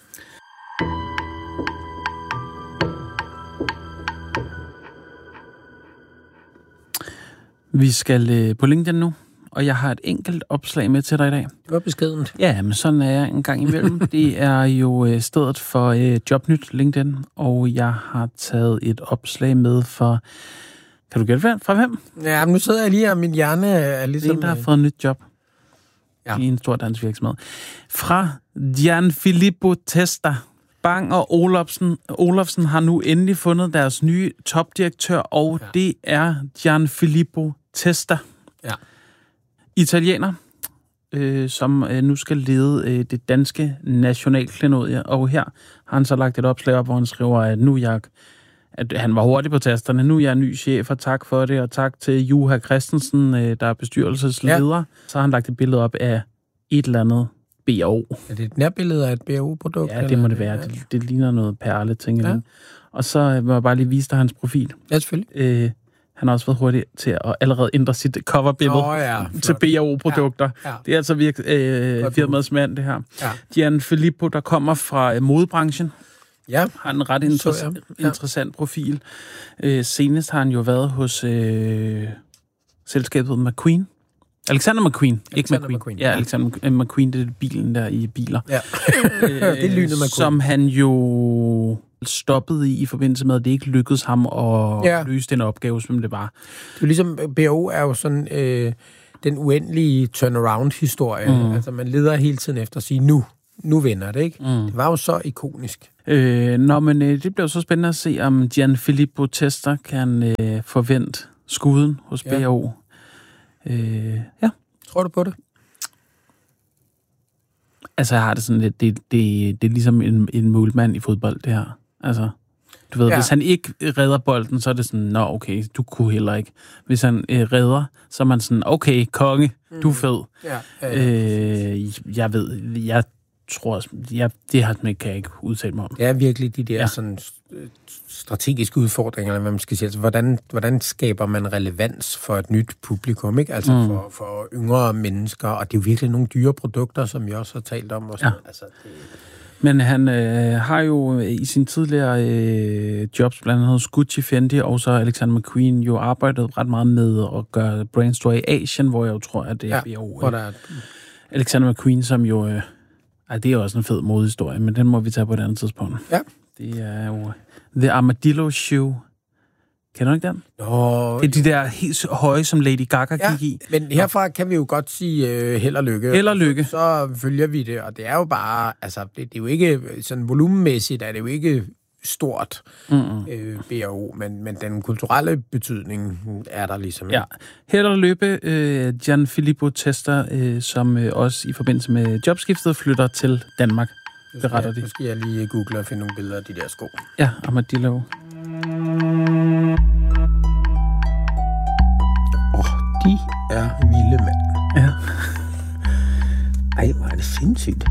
Vi skal øh, på LinkedIn nu. Og jeg har et enkelt opslag med til dig i dag. Det var beskedent. Ja, men sådan er jeg en gang imellem. Det er jo stedet for øh, Jobnyt LinkedIn, og jeg har taget et opslag med for... Kan du gætte hvad? Fra hvem? Ja, men nu sidder jeg lige, og min hjerne er ligesom... Det er en, der har fået et nyt job ja. i en stor dansk virksomhed. Fra Gianfilippo Testa. Bang og Olofsen. Olofsen har nu endelig fundet deres nye topdirektør, og ja. det er Gianfilippo Testa. Ja. Italiener, øh, som øh, nu skal lede øh, det danske nationalklenodie. Og her har han så lagt et opslag op, hvor han skriver, at nu jeg, at han var hurtig på tasterne. Nu er jeg ny chef, og tak for det. Og tak til Juha Christensen, øh, der er bestyrelsesleder. Ja. Så har han lagt et billede op af et eller andet B A O. Er det et nærbillede af et B A O-produkt? Ja, det må det være. Det, det ligner noget perle, tænker jeg. Ja. Og så øh, må jeg bare lige vise dig hans profil. Ja, selvfølgelig. Øh, Han har også været hurtig til at allerede ændre sit coverbillede oh, ja, til B A O-produkter. Ja, ja. Det er altså virk, øh, firmaets mand, det her. Ja. Gianfilippo, der kommer fra øh, modebranchen, ja. har en ret inter- Så, ja. interessant profil. Øh, senest har han jo været hos øh, selskabet McQueen. Alexander McQueen, Alexander ikke McQueen. McQueen. Ja, Alexander McQueen, det er bilen der i biler. Ja. øh, det er lynet McQueen. Som han jo stoppede i, i forbindelse med, at det ikke lykkedes ham at ja. løse den opgave, som det var. Det er ligesom, B A O er jo sådan øh, den uendelige turnaround-historie. Mm. Altså, man leder hele tiden efter at sige, nu, nu vinder det, ikke? Mm. Det var jo så ikonisk. Øh, nå, men øh, det bliver så spændende at se, om Gianfilippo Testa kan øh, forvente skuden hos ja. B A O. Øh, ja. Tror du på det? Altså, jeg har det sådan lidt, det, det, det er ligesom en, en målmand i fodbold, det her. Altså, du ved, ja. hvis han ikke redder bolden, så er det sådan, nå, okay, du kunne heller ikke. Hvis han øh, redder, så er man sådan, okay, konge, mm. du er fed. Ja, ja, ja. Øh, jeg ved, jeg tror, jeg, det har kan jeg ikke udtale mig om. Det er virkelig de der ja. sådan strategiske udfordringer, eller hvad man skal sige. Altså, hvordan, hvordan skaber man relevans for et nyt publikum, ikke? Altså mm. for, for yngre mennesker, og det er jo virkelig nogle dyre produkter, som jeg også har talt om. Og sådan. Ja. Altså, det... Men han øh, har jo i sin tidligere øh, jobs, blandt andet hos Gucci, Fendi, og så Alexander McQueen, jo arbejdet ret meget med at gøre brand store i Asien, hvor jeg jo tror, at det er ja, B A O. Hvor der er... Alexander McQueen, som jo... Øh, ej, det er også en fed modehistorie, men den må vi tage på et andet tidspunkt. Ja. Det er jo The Armadillo Shoe. Kender du ikke den? Nå, det er de der helt høje, som Lady Gaga ja, gik i. Men herfra kan vi jo godt sige uh, held og lykke. Held og lykke. Så, så følger vi det, og det er jo bare, altså, det, det er jo ikke, sådan volumenmæssigt er det jo ikke stort, mm-hmm. øh, B A O, men, men den kulturelle betydning er der ligesom. Ja, held og lykke, øh, Gianfilippo Testa, øh, som øh, også i forbindelse med jobskiftet flytter til Danmark. Det retter de. Nu skal jeg lige google og finde nogle billeder af de der sko. Ja, Armadillo. sindssygt.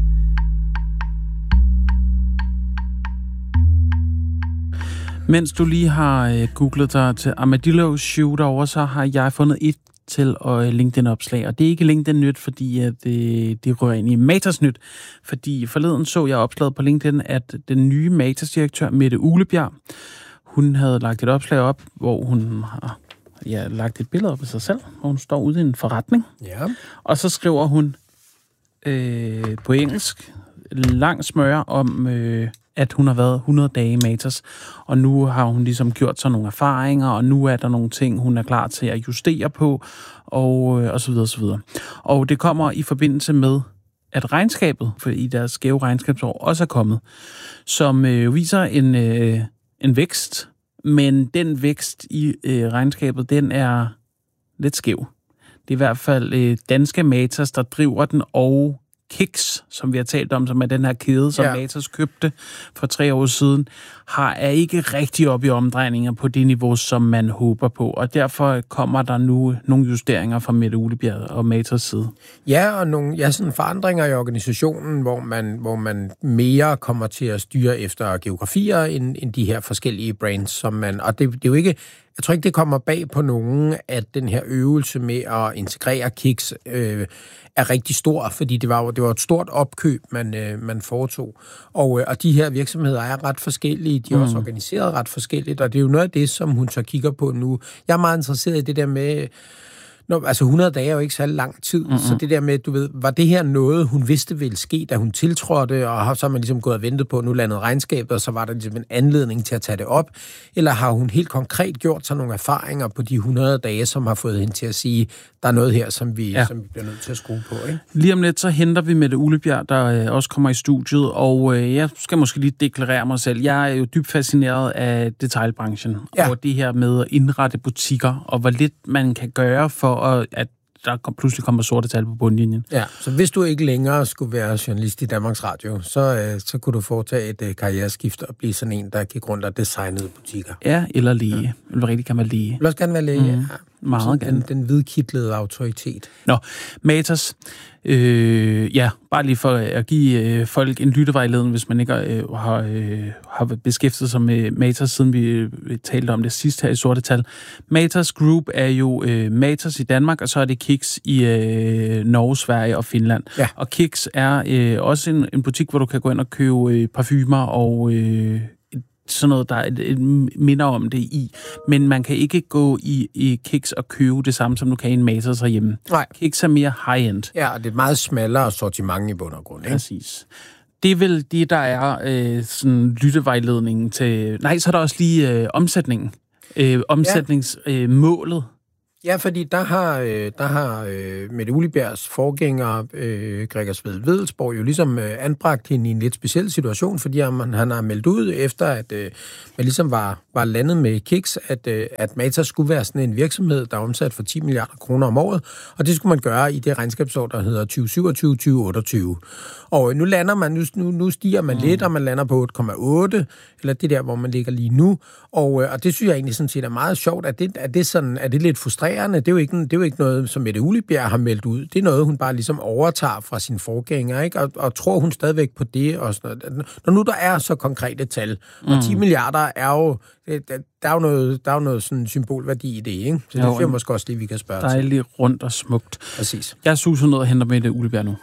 Mens du lige har øh, googlet dig til Armadillo Shoe derovre, så har jeg fundet et til øh, LinkedIn-opslag. Og det er ikke LinkedIn-nyt, fordi at, øh, det rører ind i Matas nyt. Fordi forleden så jeg opslaget på LinkedIn, at den nye Matas-direktør, Mette Uglebjerg, hun havde lagt et opslag op, hvor hun har ja, lagt et billede op af sig selv, hvor hun står ude i en forretning. Ja. Og så skriver hun øh, på engelsk lang smøre om... Øh, at hun har været hundrede dage i Matas, og nu har hun ligesom gjort sig nogle erfaringer, og nu er der nogle ting, hun er klar til at justere på, og, og så videre, og så videre. Og det kommer i forbindelse med, at regnskabet, for i deres skæve regnskabsår, også er kommet, som øh, viser en, øh, en vækst, men den vækst i øh, regnskabet, den er lidt skæv. Det er i hvert fald øh, danske Matas, der driver den, og Kiks, som vi har talt om, som er den her kæde, som ja. Matas købte for tre år siden, har, er ikke rigtig op i omdrejninger på det niveau, som man håber på. Og derfor kommer der nu nogle justeringer fra Mette Uglebjerg og Matas side. Ja, og nogle ja, sådan forandringer i organisationen, hvor man, hvor man mere kommer til at styre efter geografier end, end de her forskellige brands, som man... Og det, det er jo ikke... Jeg tror ikke, det kommer bag på nogen, at den her øvelse med at integrere Kiks øh, er rigtig stor, fordi det var jo det var et stort opkøb, man, øh, man foretog. Og, øh, og de her virksomheder er ret forskellige, de er mm. også organiseret ret forskelligt, og det er jo noget af det, som hun så kigger på nu. Jeg er meget interesseret i det der med... Nå, altså hundrede dage er jo ikke så lang tid, mm-hmm. så det der med, du ved, var det her noget, hun vidste ville ske, da hun tiltrådte, og så har man ligesom gået og ventet på, nu landede regnskabet, og så var der ligesom en anledning til at tage det op, eller har hun helt konkret gjort sig nogle erfaringer på de hundrede dage, som har fået hende til at sige, der er noget her, som vi, ja. som vi bliver nødt til at skrue på, ikke? Lige om lidt, så henter vi Mette Uglebjerg, der øh, også kommer i studiet, og øh, jeg skal måske lige deklarere mig selv. Jeg er jo dybt fascineret af detailbranchen, ja. og det her med at indrette butikker, og hvor lidt man kan gøre for og at der pludselig kommer sorte tal på bundlinjen. Ja, så hvis du ikke længere skulle være journalist i Danmarks Radio, så, øh, så kunne du foretage et øh, karriereskift og blive sådan en, der gik rundt og designede butikker. Ja, eller læge. Ja. Jeg vil rigtig gerne være læge. Jeg vil også gerne være læge, mm. ja. Meget gerne. Den, den hvidkidlede autoritet. Nå, Matas. Øh, ja, bare lige for at give øh, folk en lyttevejledning, hvis man ikke øh, har, øh, har beskæftiget sig med Matas, siden vi øh, talte om det sidst her i Sorte Tal. Matas Group er jo øh, Matas i Danmark, og så er det Kiks i øh, Norge, Sverige og Finland. Ja. Og Kiks er øh, også en, en butik, hvor du kan gå ind og købe øh, parfumer og... Øh, sådan noget, der er et, et minder om det i. Men man kan ikke gå i, i Kiks og købe det samme, som du kan i en Matas herhjemme. Nej. Kiks er mere high-end. Ja, og det er et meget smallere sortiment i bund og grund, ikke? Præcis. Det er vel det, der er øh, sådan lyttevejledningen til... Nej, så er der også lige øh, omsætningen. Øh, omsætningsmålet. Øh, Ja, fordi der har, øh, der har øh, Mette Uglebjergs forgænger, øh, Gregers Wedell-Wedellsborg, jo ligesom øh, anbragt hende i en lidt speciel situation, fordi han, han har meldt ud efter, at øh, man ligesom var, var landet med Kiks, at, øh, at Matas skulle være sådan en virksomhed, der er omsat for ti milliarder kroner om året, og det skulle man gøre i det regnskabsår, der hedder tyve syvogtyve til tyve otteogtyve. Og nu lander man, nu, nu, nu stiger man mm. lidt, og man lander på otte komma otte, eller det der, hvor man ligger lige nu, og, og det synes jeg egentlig sådan set er meget sjovt, at det, at det, sådan, er det lidt frustrerende. Det er, jo ikke, det er jo ikke noget, som Mette Uglebjerg har meldt ud. Det er noget, hun bare ligesom overtager fra sin forgænger, ikke? Og, og tror hun stadigvæk på det og sådan noget. Når nu der er så konkrete tal, og mm. ti milliarder er jo, det, der er jo noget, der er jo noget sådan symbolværdi i det, ikke? Så det synes jeg måske også lige, vi kan spørge til. Dejligt rundt og smukt. Præcis. Jeg suser ned og henter Mette Uglebjerg nu.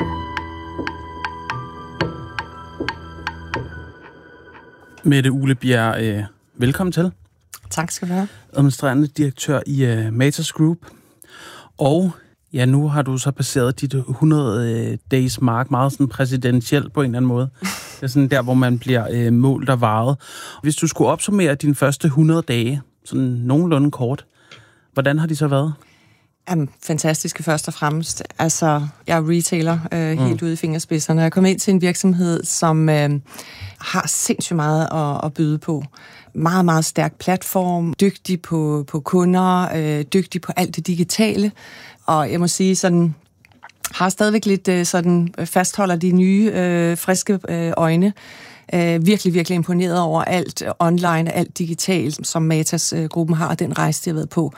Mette Uglebjerg, øh, velkommen til. Tak skal du have. Administrerende direktør i uh, Matas Group. Og ja, nu har du så passeret dit hundrede days mark, meget sådan præsidentielt på en eller anden måde. Det er sådan der, hvor man bliver uh, målt og varet. Hvis du skulle opsummere dine første hundrede dage, sådan nogenlunde kort, hvordan har de så været? Jamen, fantastiske først og fremmest. Altså, jeg er retailer øh, mm. helt ude i fingerspidserne. Jeg kom ind til en virksomhed, som øh, har sindssygt meget at, at byde på. Meget, meget stærk platform, dygtig på, på kunder, øh, dygtig på alt det digitale. Og jeg må sige, sådan, har stadigvæk lidt øh, sådan, fastholder de nye, øh, friske øh, øjne. Øh, virkelig, virkelig imponeret over alt online, alt digitalt, som Matas-gruppen har, og den rejse, de har været på.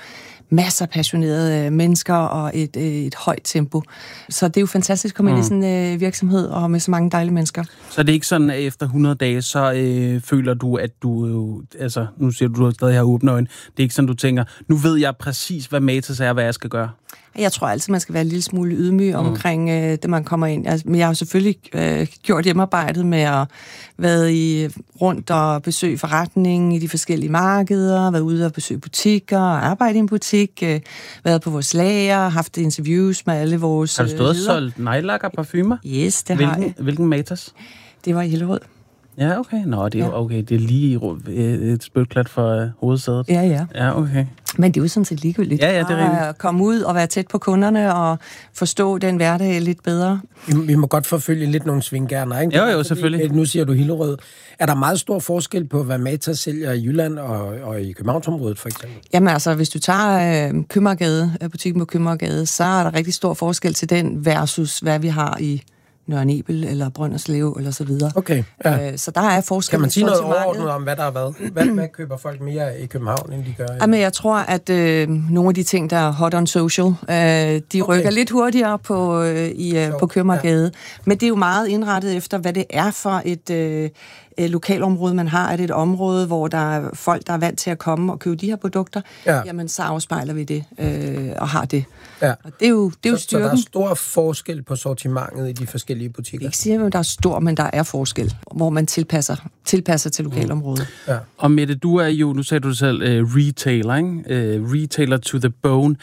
masser af passionerede mennesker og et, et højt tempo. Så det er jo fantastisk at komme mm. ind i sådan en øh, virksomhed og med så mange dejlige mennesker. Så det er ikke sådan, at efter hundrede dage, så øh, føler du, at du, øh, altså nu siger du, du stadig har åbne øjne. Det er ikke sådan, du tænker, nu ved jeg præcis, hvad Matas er, hvad jeg skal gøre. Jeg tror altid, man skal være en lille smule ydmyg mm. omkring øh, det, man kommer ind. Altså, men jeg har jo selvfølgelig øh, gjort hjemmearbejdet med at være i, rundt og besøge forretningen i de forskellige markeder, været ude og besøge butikker, arbejde i en butik, øh, været på vores lager, haft interviews med alle vores Har du stået og ledere. solgt nejlakker og parfumer? Yes, det hvilken, har jeg. Hvilken Matas? Det var i Hillerød. Ja, okay. Nå, det er, ja. okay. Det er lige et spytklat for uh, hovedsædet. Ja, ja. Ja, okay. Men det er jo sådan set ligegyldigt. Ja, ja, det er rigtigt. At komme ud og være tæt på kunderne og forstå den hverdag lidt bedre. Vi, vi må godt forfølge lidt nogle svinggerner, ikke? Jo, jo, selvfølgelig. Nu siger du Hillerød. Er der meget stor forskel på, hvad Matas sælger i Jylland og, og i Københavnsområdet, for eksempel? Jamen altså, hvis du tager øh, Købmagergade, øh, butikken på Købmagergade, så er der rigtig stor forskel til den versus, hvad vi har i Nørre Nebel eller Brønderslev eller så videre. Okay, ja. Øh, så der er forskel. Kan man sige noget overordnet om, hvad der er hvad? Hvad, hvad køber folk mere i København, end de gør? Jamen, jeg tror, at øh, nogle af de ting, der er hot on social, øh, de okay. rykker lidt hurtigere på, øh, i, øh, på Købmagergade. Ja. Men det er jo meget indrettet efter, hvad det er for et øh, lokalområde, man har. Er det et område, hvor der er folk, der er vant til at komme og købe de her produkter? Ja. Jamen, så afspejler vi det øh, og har det. Ja. Og det er jo, det er jo så, styrken. Så der er stor forskel på sortimentet i de forskellige butikker? Jeg ikke sige, at der er stor, men der er forskel, hvor man tilpasser, tilpasser til lokalområdet. Mm. Ja. Og Mette, du er jo, nu sagde du selv, uh, retailer, ikke? Uh, retailer to the bone.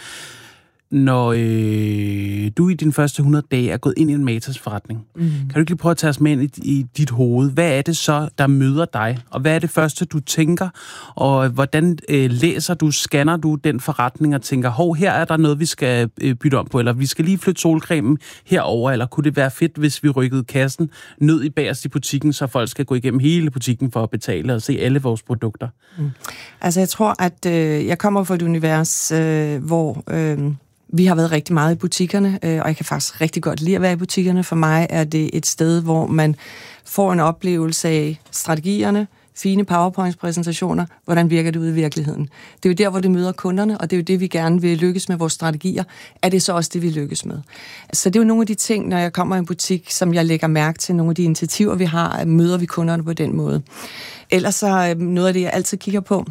Når øh, du i dine første hundrede dage er gået ind i en Matas forretning, mm. kan du ikke lige prøve at tage os med ind i, i dit hoved? Hvad er det så, der møder dig? Og hvad er det første, du tænker? Og hvordan øh, læser du, scanner du den forretning og tænker, hov, her er der noget, vi skal øh, bytte om på, eller vi skal lige flytte solcremen herover, eller kunne det være fedt, hvis vi rykkede kassen ned i bagerst i butikken, så folk skal gå igennem hele butikken for at betale og se alle vores produkter? Mm. Altså, jeg tror, at øh, jeg kommer fra et univers, øh, hvor... Øh, Vi har været rigtig meget i butikkerne, og jeg kan faktisk rigtig godt lide at være i butikkerne. For mig er det et sted, hvor man får en oplevelse af strategierne, fine PowerPoint-præsentationer, hvordan virker det ude i virkeligheden. Det er jo der, hvor det møder kunderne, og det er jo det, vi gerne vil lykkes med vores strategier. Er det så også det, vi lykkes med? Så det er jo nogle af de ting, når jeg kommer i en butik, som jeg lægger mærke til, nogle af de initiativer, vi har, møder vi kunderne på den måde. Ellers så noget af det, jeg altid kigger på,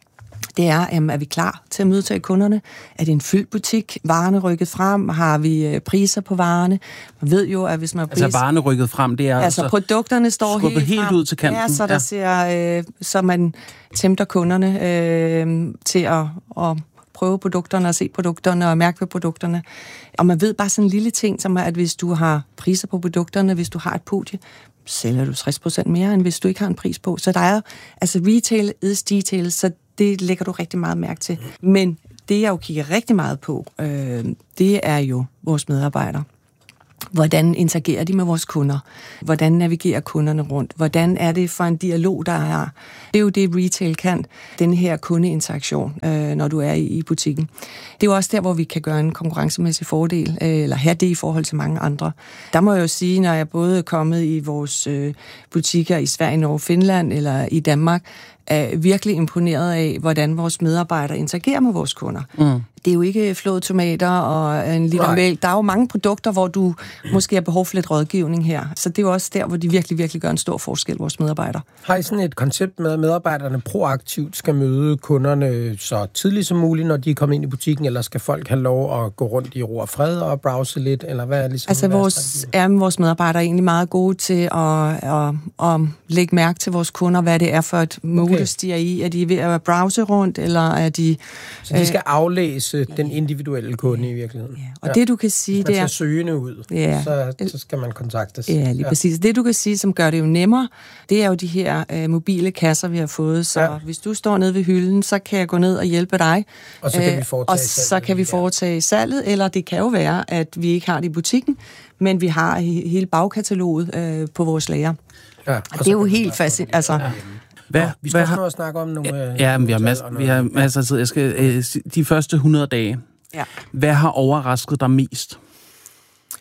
det er, jamen, er vi klar til at modtage kunderne? Er det en fyldt butik? Varerne rykket frem? Har vi priser på varerne? Man ved jo, at hvis man... Altså varerne rykket frem, det er altså... Altså produkterne står helt, helt frem. ud til kanten. Ja, så der ja. ser... Øh, så man tæmter kunderne øh, til at, at prøve produkterne og se produkterne og mærke ved produkterne. Og man ved bare sådan en lille ting, som er, at hvis du har priser på produkterne, hvis du har et podie, sælger du tres procent mere, end hvis du ikke har en pris på. Så der er... Altså retail is detail, så det lægger du rigtig meget mærke til. Men det, jeg jo kigger rigtig meget på, øh, det er jo vores medarbejdere. Hvordan interagerer de med vores kunder? Hvordan navigerer kunderne rundt? Hvordan er det for en dialog, der er? Det er jo det, retail kan, den her kundeinteraktion, øh, når du er i, i butikken. Det er jo også der, hvor vi kan gøre en konkurrencemæssig fordel, øh, eller have det i forhold til mange andre. Der må jeg jo sige, når jeg både er kommet i vores øh, butikker i Sverige, Norge, Finland eller i Danmark, er virkelig imponeret af, hvordan vores medarbejdere interagerer med vores kunder. Mm. Det er jo ikke flåede tomater og en liter mælk. Der er jo mange produkter, hvor du måske har behov for lidt rådgivning her. Så det er jo også der, hvor de virkelig, virkelig gør en stor forskel, vores medarbejdere. Har I sådan et koncept med, at medarbejderne proaktivt skal møde kunderne så tidligt som muligt, når de er kommet ind i butikken, eller skal folk have lov at gå rundt i ro og fred og browse lidt, eller hvad er ligesom? Altså, vores, er vores medarbejdere er egentlig meget gode til at, at, at lægge mærke til vores kunder, hvad det er for et modus, de er i. Er de ved at browse rundt, eller er de... Så de skal aflæse ja. den individuelle kunde i virkeligheden. Ja. Og ja. det, du kan sige, Hvis man det er... søgende ud, ja. så, så skal man kontaktes. Ja, lige ja. præcis. Det, du kan sige, som gør det jo nemmere, det er jo de her øh, mobile kasser, vi har fået. Så ja. hvis du står nede ved hylden, så kan jeg gå ned og hjælpe dig. Og så kan vi foretage og så kan vi foretage salget, eller det kan jo være, at vi ikke har det i butikken, men vi har hele bagkataloget øh, på vores lager. Ja, og det er jo helt fascinerende. Altså, ja. Hvad, vi skal også har... snakke om nogle... Ja, men vi har, mas- vi har masser af tid. Jeg skal, øh, de første hundrede dage, ja. hvad har overrasket dig mest?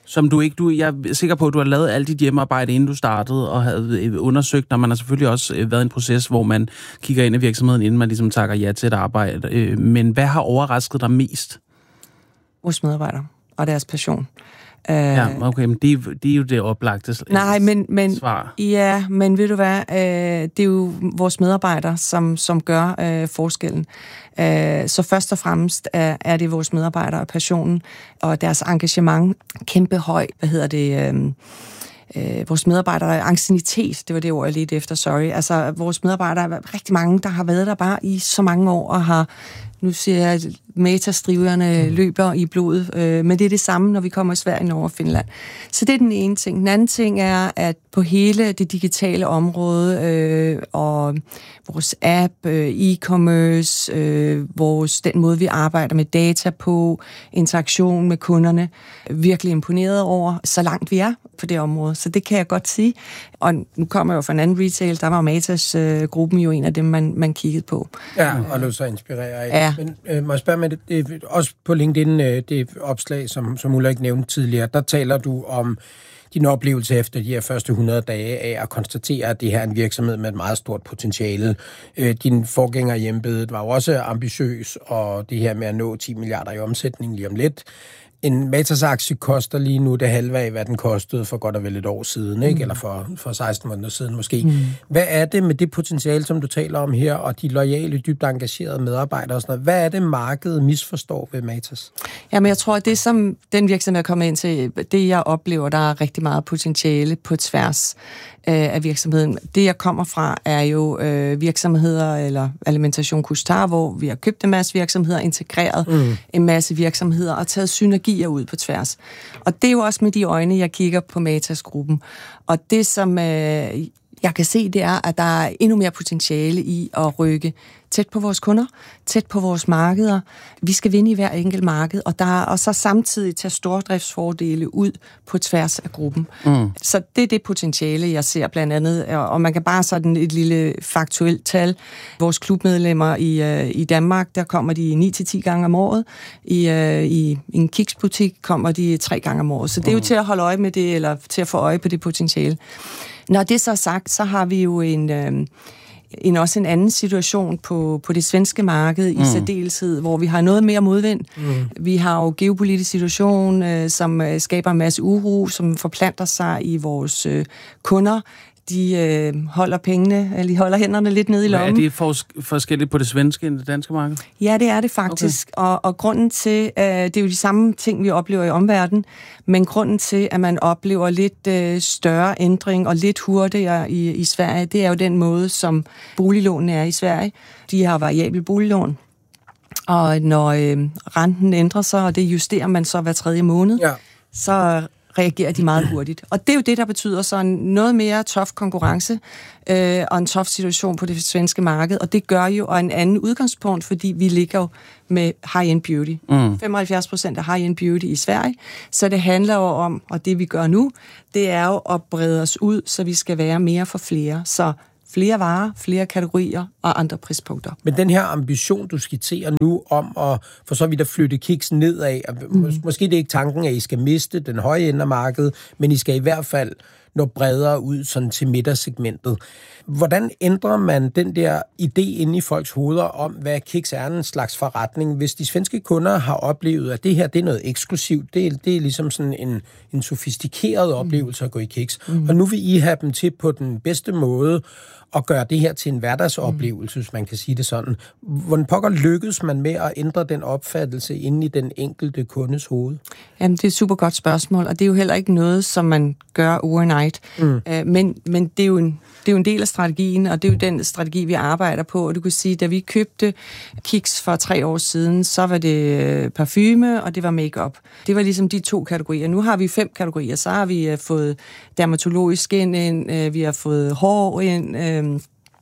Som du ikke, du, jeg er sikker på, at du har lavet alt dit hjemmearbejde, inden du startede, og havde undersøgt, når man har selvfølgelig også været i en proces, hvor man kigger ind i virksomheden, inden man ligesom takker ja til et arbejde. Men hvad har overrasket dig mest? Vores medarbejdere og deres passion. Ja, okay, men det, det er jo det oplagte Nej, men, men, svar. Ja, men ved du hvad, øh, det er jo vores medarbejdere, som, som gør øh, forskellen. Øh, så først og fremmest er, er det vores medarbejdere og passionen, og deres engagement kæmpe høj, hvad hedder det... Øh, Øh, vores medarbejdere, anciennitet, det var det ord, jeg ledte efter, sorry. Altså, vores medarbejdere er rigtig mange, der har været der bare i så mange år, og har, nu siger jeg, at metastriverne mm. løber i blodet, øh, men det er det samme, når vi kommer i Sverige, Norge og Finland. Så det er den ene ting. Den anden ting er, at på hele det digitale område, øh, og vores app, øh, e-commerce, øh, vores, den måde, vi arbejder med data på, interaktion med kunderne, virkelig imponeret over, så langt vi er på det område. Så det kan jeg godt sige. Og nu kommer jeg jo fra en anden retail, der var Matas-gruppen øh, jo en af dem, man, man kiggede på. Ja, og lå så inspirere af. Ja. Men øh, må jeg spørge med det, det, også på LinkedIn, øh, det opslag, som, som Ulrik nævnte tidligere, der taler du om din oplevelse efter de her første hundrede dage af at konstatere, at det her er en virksomhed med et meget stort potentiale. Øh, din forgænger i embedet var jo også ambitiøs, og det her med at nå ti milliarder i omsætning lige om lidt. En Matas-aktie koster lige nu det halve af, hvad den kostede for godt og vel et år siden, ikke? Mm. Eller for, for seksten måneder siden måske. Mm. Hvad er det med det potentiale, som du taler om her, og de loyale, dybt engagerede medarbejdere og sådan noget? Hvad er det, markedet misforstår ved Matas? Jamen, jeg tror, at det, som den virksomhed er kommet ind til, det jeg oplever, der er rigtig meget potentiale på tværs øh, af virksomheden. Det, jeg kommer fra, er jo øh, virksomheder, eller Alimentation Couche-Tard, hvor vi har købt en masse virksomheder, integreret mm. en masse virksomheder og taget synergi ud på tværs. Og det er jo også med de øjne, jeg kigger på Matas-gruppen. Og det, som øh, jeg kan se, det er, at der er endnu mere potentiale i at rykke tæt på vores kunder, tæt på vores markeder. Vi skal vinde i hver enkelt marked, og, der, og så samtidig tage stordriftsfordele ud på tværs af gruppen. Mm. Så det er det potentiale, jeg ser blandt andet, og man kan bare sådan et lille faktuelt tal. Vores klubmedlemmer i, i Danmark, der kommer de ni til ti gange om året. I, i, i en kiksbutik kommer de tre gange om året. Så det er jo til at holde øje med det, eller til at få øje på det potentiale. Når det så er sagt, så har vi jo en... Øh, en også en anden situation på, på det svenske marked mm. i særdeleshed, hvor vi har noget mere modvind. Mm. Vi har jo geopolitisk situation, øh, som øh, skaber en masse uro, som forplanter sig i vores øh, kunder. De øh, holder pengene, eller de holder hænderne lidt nede i lommen. Er det fors- forskelligt på det svenske end det danske marked? Ja, det er det faktisk. Okay. Og, og grunden til, øh, det er jo de samme ting, vi oplever i omverdenen, men grunden til, at man oplever lidt øh, større ændring og lidt hurtigere i, i Sverige, det er jo den måde, som boliglånene er i Sverige. De har variabel boliglån. Og når øh, renten ændrer sig, og det justerer man så hver tredje måned, ja. så reagerer de meget hurtigt. Og det er jo det, der betyder så noget mere tough konkurrence øh, og en tough situation på det svenske marked, og det gør jo en anden udgangspunkt, fordi vi ligger jo med high-end beauty. Mm. femoghalvfjerds procent af high-end beauty i Sverige, så det handler jo om, og det vi gør nu, det er jo at brede os ud, så vi skal være mere for flere. Så flere varer, flere kategorier og andre prispunkter. Men den her ambition, du skitserer nu om at for så vidt at flytte kiks nedad, mm. mås- måske det er ikke tanken, at I skal miste den høje ende af markedet, men I skal i hvert fald nå bredere ud sådan til midtersegmentet. Hvordan ændrer man den der idé inde i folks hoveder om, hvad kiks er en slags forretning? Hvis de svenske kunder har oplevet, at det her det er noget eksklusivt, det er, det er ligesom sådan en, en sofistikeret oplevelse at gå i kiks, mm. og nu vil I have dem til på den bedste måde at gøre det her til en hverdagsoplevelse, mm. hvis man kan sige det sådan. Hvordan pokker lykkes man med at ændre den opfattelse inde i den enkelte kundes hoved? Jamen, det er et super godt spørgsmål, og det er jo heller ikke noget, som man gør overnight. Mm. Uh, men, men det er jo en Det er jo en del af strategien, og det er jo den strategi, vi arbejder på. Og du kan sige, da vi købte Kiks for tre år siden, så var det parfume, og det var makeup. Det var ligesom de to kategorier. Nu har vi fem kategorier. Så har vi fået dermatologisk ind, vi har fået hår ind,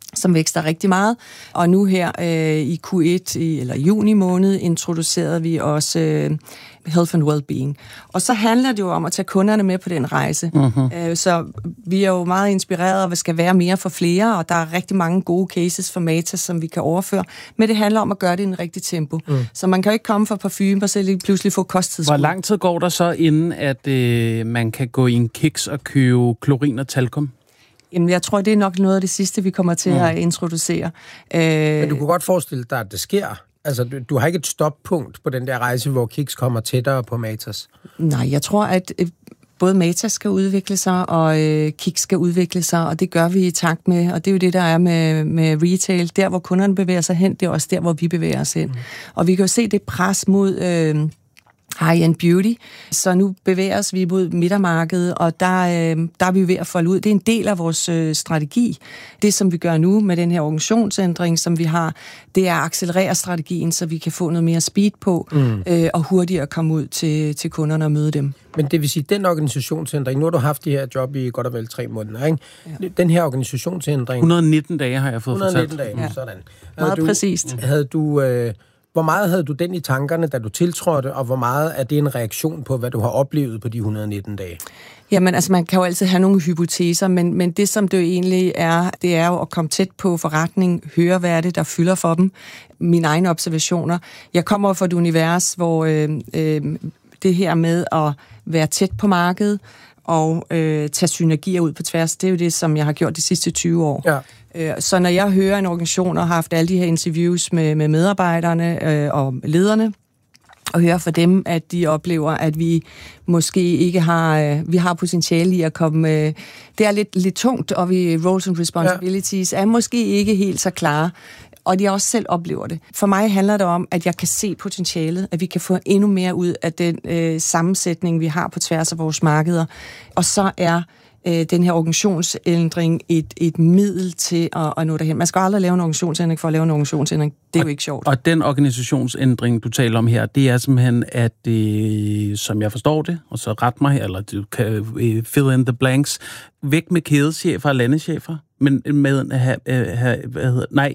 som vækster rigtig meget. Og nu her øh, i Q et, i, eller juni måned, introducerede vi også øh, Health and Wellbeing. Og så handler det jo om at tage kunderne med på den rejse. Uh-huh. Øh, så vi er jo meget inspireret, og vi skal være mere for flere, og der er rigtig mange gode cases for Matas, som vi kan overføre. Men det handler om at gøre det i en rigtig tempo. Uh-huh. Så man kan jo ikke komme fra parfume, og så lige pludselig få kosttidsbrug. Hvor lang tid går der så, inden at øh, man kan gå i en kiks og købe klorin og talkum? Jamen, jeg tror, det er nok noget af det sidste, vi kommer til mm. at introducere. Øh... Men du kunne godt forestille dig, at det sker. Altså, du, du har ikke et stoppunkt på den der rejse, hvor Kiks kommer tættere på Matas? Nej, jeg tror, at øh, både Matas skal udvikle sig, og øh, Kiks skal udvikle sig, og det gør vi i takt med. Og det er jo det, der er med, med retail. Der, hvor kunderne bevæger sig hen, det er også der, hvor vi bevæger os hen. Mm. Og vi kan jo se det pres mod... Øh, high-end beauty, så nu bevæger os vi mod midtermarkedet, og der, øh, der er vi ved at folde ud. Det er en del af vores øh, strategi. Det, som vi gør nu med den her organisationsændring, som vi har, det er at accelerere strategien, så vi kan få noget mere speed på, mm. øh, og hurtigere komme ud til, til kunderne og møde dem. Men det vil sige, den organisationsændring, nu har du haft de her job i godt og vel tre måneder, ikke? Ja. Den her organisationsændring... et hundrede og nitten dage har jeg fået fortalt. et hundrede og nitten dage, ja. Sådan. Meget du, præcist. Havde du... Øh, Hvor meget havde du den i tankerne, da du tiltrådte, og hvor meget er det en reaktion på, hvad du har oplevet på de et hundrede og nitten dage? Jamen, altså, man kan jo altid have nogle hypoteser, men, men det, som det jo egentlig er, det er jo at komme tæt på forretning, høre, hvad er det, der fylder for dem. Mine egne observationer. Jeg kommer fra et univers, hvor øh, øh, det her med at være tæt på markedet og øh, tage synergier ud på tværs, det er jo det, som jeg har gjort de sidste tyve år. Ja. Så når jeg hører en organisation og har haft alle de her interviews med, med medarbejderne øh, og lederne, og hører fra dem, at de oplever, at vi måske ikke har, øh, vi har potentiale i at komme... Øh, det er lidt, lidt tungt, og vi roles and responsibilities ja. er måske ikke helt så klare, og de også selv oplever det. For mig handler det om, at jeg kan se potentialet, at vi kan få endnu mere ud af den øh, sammensætning, vi har på tværs af vores markeder. Og så er den her organisationsændring et, et middel til at, at nå derhen. Man skal aldrig lave en organisationsændring for at lave en organisationsændring. Det er og, jo ikke sjovt. Og den organisationsændring, du taler om her, det er simpelthen, at det, som jeg forstår det, og så ret mig her, eller du kan fill in the blanks, væk med kædechefer og landechefer, men med at have, have hvad hedder, nej,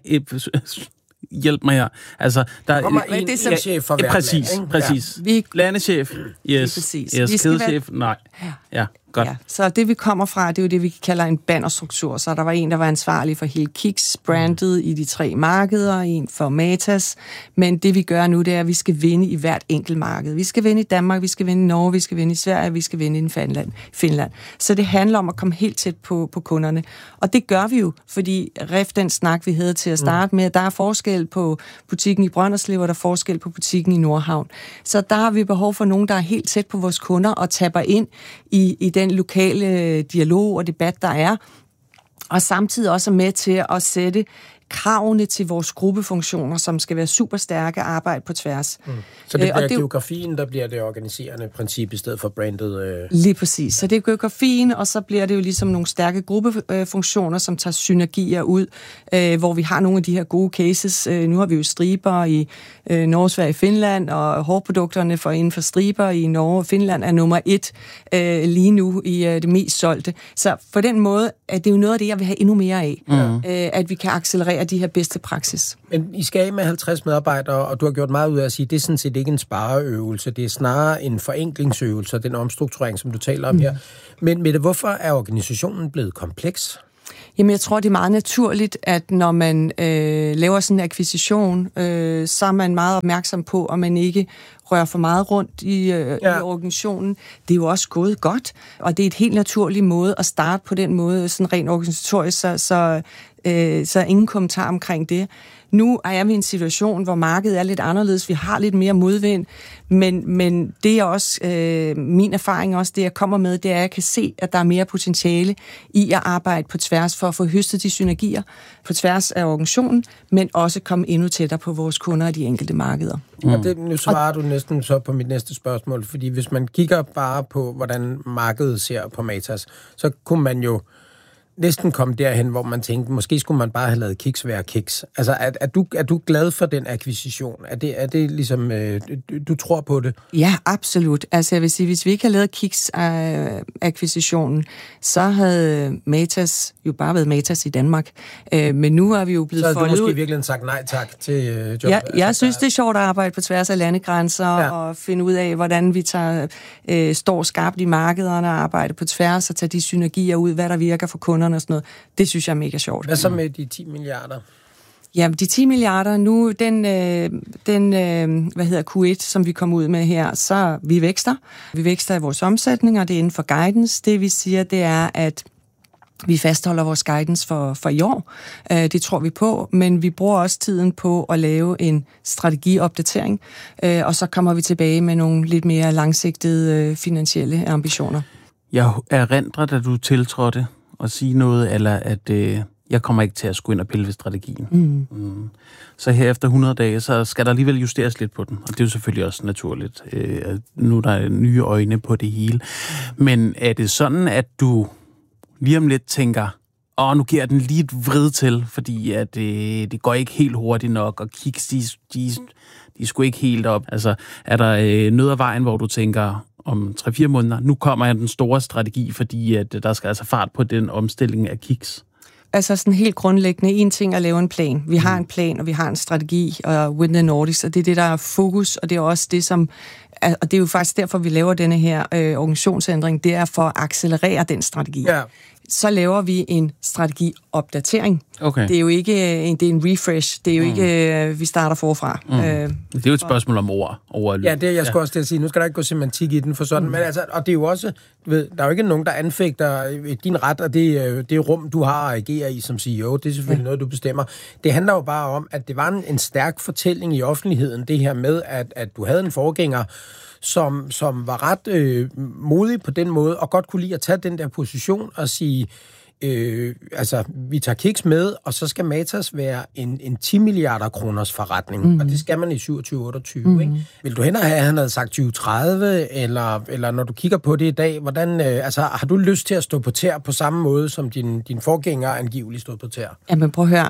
hjælp mig her. Altså, der kommer en, en chef for hver præcis, land, præcis. Ja. Landechef, yes. Præcis. Yes. Kædechef, være... nej. Ja. ja. Godt. Ja, så det vi kommer fra, det er jo det, vi kalder en bannerstruktur. Så der var en, der var ansvarlig for hele Kiks brandet i de tre markeder, en for Matas. Men det vi gør nu, det er, at vi skal vinde i hvert enkelt marked. Vi skal vinde i Danmark, vi skal vinde i Norge, vi skal vinde i Sverige, vi skal vinde i Finland. Finland. Så det handler om at komme helt tæt på, på kunderne. Og det gør vi jo, fordi ref den snak, vi havde til at starte med, der er forskel på butikken i Brønderslev, og der er forskel på butikken i Nordhavn. Så der har vi behov for nogen, der er helt tæt på vores kunder og tapper ind i, i den lokale dialog og debat, der er, og samtidig også er med til at sætte kravene til vores gruppefunktioner, som skal være super stærke arbejde på tværs. Mm. Så det bliver det, geografien, der bliver det organiserende princip, i stedet for brandet? Øh... Lige præcis. Så det er geografien, og så bliver det jo ligesom nogle stærke gruppefunktioner, som tager synergier ud, øh, hvor vi har nogle af de her gode cases. Øh, nu har vi jo striber i øh, Norge, Sverige, Finland, og hårprodukterne for inden for striber i Norge og Finland er nummer et øh, lige nu i øh, det mest solgte. Så på den måde er det jo noget af det, jeg vil have endnu mere af. Mm. Øh, at vi kan accelerere de her bedste praksis. Men I skal af med halvtreds medarbejdere, og du har gjort meget ud af at sige, at det er sådan set ikke en spareøvelse, det er snarere en forenklingsøvelse, den omstrukturering, som du taler om mm. her. Men Mette, hvorfor er organisationen blevet kompleks? Jamen, jeg tror, det er meget naturligt, at når man øh, laver sådan en akquisition, øh, så er man meget opmærksom på, at man ikke rører for meget rundt i, øh, ja. i organisationen. Det er jo også gået godt, og det er et helt naturlig måde at starte på den måde, sådan rent organisatorisk, så, så, øh, så ingen kommentar omkring det. Nu er vi i en situation, hvor markedet er lidt anderledes. Vi har lidt mere modvind, men, men det er også, øh, min erfaring også, det jeg kommer med, det er, at jeg kan se, at der er mere potentiale i at arbejde på tværs for at få høstet de synergier på tværs af organisationen, men også komme endnu tættere på vores kunder og de enkelte markeder. Mm. Og det, nu svarer du næsten så på mit næste spørgsmål, fordi hvis man kigger bare på, hvordan markedet ser på Matas, så kunne man jo næsten kom derhen, hvor man tænkte, måske skulle man bare have lavet kiks være kiks. Altså, er, er, du, er du glad for den akquisition? Er det, er det ligesom, øh, du, du tror på det? Ja, absolut. Altså, jeg vil sige, hvis vi ikke havde lavet kiks-akquisitionen, øh, så havde Matas jo bare været Matas i Danmark. Øh, men nu er vi jo blevet foldet ud. Så har du måske ud. virkelig sagt nej tak til øh, job? Ja, jeg altså, synes, det er sjovt at arbejde på tværs af landegrænser ja. og finde ud af, hvordan vi tager, øh, står skarpt i markederne og arbejder på tværs og tager de synergier ud, hvad der virker for kunderne og sådan noget. Det synes jeg er mega sjovt. Hvad så med de ti milliarder? Ja, de ti milliarder, nu den, øh, den øh, hvad hedder Q et, som vi kom ud med her, så vi vækster. Vi vækster i vores omsætning, og det er inden for guidance. Det vi siger, det er, at vi fastholder vores guidance for, for i år. Uh, det tror vi på, men vi bruger også tiden på at lave en strategiopdatering, uh, og så kommer vi tilbage med nogle lidt mere langsigtede uh, finansielle ambitioner. Jeg erindrer, da du tiltrådte at sige noget, eller at øh, jeg kommer ikke til at skulle ind og pille ved strategien. Mm. Mm. Så her efter hundrede dage, så skal der alligevel justeres lidt på den, og det er jo selvfølgelig også naturligt. Øh, nu er der nye øjne på det hele. Men er det sådan, at du lige om lidt tænker, åh, nu giver jeg den lige et vrid til, fordi at, øh, det går ikke helt hurtigt nok, og kiks, de, de, de skulle ikke helt op. Altså, er der øh, noget af vejen, hvor du tænker, om tre fire måneder, nu kommer jeg den store strategi, fordi at der skal altså fart på den omstilling af kiks? Altså sådan helt grundlæggende, en ting at lave en plan. Vi har en plan, og vi har en strategi, og Win the Nordics, og det er det, der er fokus, og det er også det, som, og det er jo faktisk derfor, vi laver denne her øh, organisationsændring, det er for at accelerere den strategi. Ja. Så laver vi en strategiopdatering. Okay. Det er jo ikke en, det er en refresh. Det er jo mm. ikke, vi starter forfra. Mm. Øh, det er jo et spørgsmål om ord. ord ja, det jeg skulle ja. også til at sige. Nu skal der ikke gå semantik i den for sådan. Mm. Men altså, og det er jo også, ved, der er jo ikke nogen, der anfægter din ret, og det, det rum, du har at agere i som C E O. Det er selvfølgelig ja. noget, du bestemmer. Det handler jo bare om, at det var en, en stærk fortælling i offentligheden, det her med, at, at du havde en forgænger, som, som var ret øh, modig på den måde, og godt kunne lide at tage den der position og sige, øh, altså, vi tager kiks med, og så skal Matas være en, en ti milliarder kroners forretning, mm. og det skal man i syvogtyve otteogtyve, mm. ikke? Vil du hen og have, at han havde sagt tyve tredive, eller, eller når du kigger på det i dag, hvordan, øh, altså, har du lyst til at stå på tær på samme måde, som din, din forgænger angiveligt stod på tær? Jamen, prøv at høre.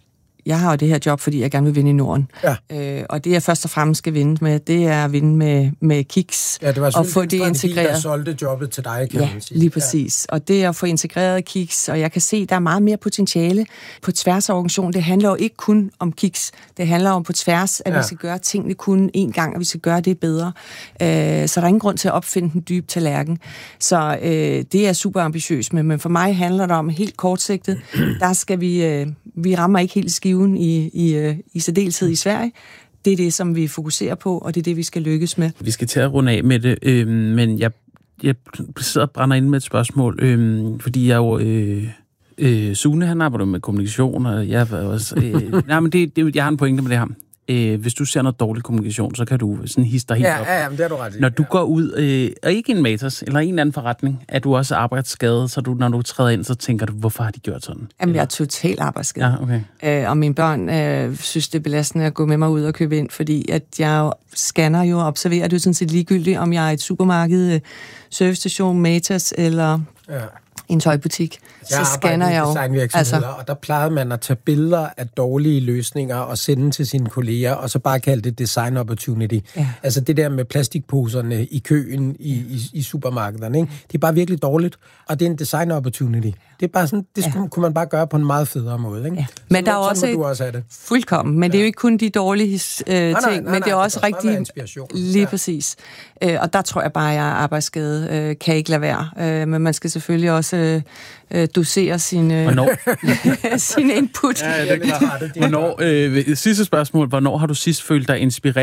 Jeg har jo det her job, fordi jeg gerne vil vinde i Norden. Ja. Øh, og det, jeg først og fremmest skal vinde med, det er at vinde med, med kiks. Ja, det var og få det integreret. Der solgte jobbet til dig, kan ja, man sige. Lige præcis. Ja. Og det at få integreret kiks, og jeg kan se, der er meget mere potentiale på tværs af organisationen. Det handler jo ikke kun om kiks. Det handler om på tværs, at ja. vi skal gøre tingene kun én gang, og vi skal gøre det bedre. Øh, så der er ingen grund til at opfinde den dybe tallerken. Så øh, det er super ambitiøst. Men, men for mig handler det om helt kortsigtet. Der skal vi... Øh, vi rammer ikke helt skiven i, i, i særdeleshed i Sverige. Det er det, som vi fokuserer på, og det er det, vi skal lykkes med. Vi skal til at runde af med det, øh, men jeg, jeg sidder og brænder ind med et spørgsmål, øh, fordi jeg jo... Øh, øh, Sune, han arbejder med kommunikation, og jeg også... Øh, nej, men det, det, jeg har en pointe med det her. Øh, hvis du ser noget dårlig kommunikation, så kan du sådan hisse dig helt ja, op. Ja, ja, men det er du ret i. Når du ja. går ud, øh, og ikke en Matas, eller en anden forretning, er du også arbejdsskadet, så du, når du træder ind, så tænker du, hvorfor har de gjort sådan? Jamen, jeg er totalt arbejdsskadet. Ja, okay. øh, og mine børn øh, synes, det er belastende at gå med mig ud og købe ind, fordi at jeg scanner jo og observerer, det er jo sådan set ligegyldigt, om jeg er et supermarked, øh, servicestation, Matas eller... Ja. en tøjbutik, jeg så scanner jeg jo. Altså. Og der plejede man at tage billeder af dårlige løsninger og sende til sine kolleger, og så bare kalde det design opportunity. Ja. Altså det der med plastikposerne i køen i, i, i supermarkederne, ikke? Det er bare virkelig dårligt, og det er en design opportunity. Det er bare sådan, det skulle, ja. kunne man bare gøre på en meget federe måde, ikke? Ja. Men så, der er også, et, også have det. Fuldkommen, men ja. det er jo ikke kun de dårlige øh, nej, nej, ting, nej, men det er nej, også rigtig lige ja. præcis. Øh, og der tror jeg bare, at jeg er arbejdsskade, øh, kan ikke lade være. Øh, men man skal selvfølgelig også øh, dosere sin, øh, sin input. Ja, det er klart. Hvornår, øh, sidste spørgsmål, hvornår har du sidst følt dig inspireret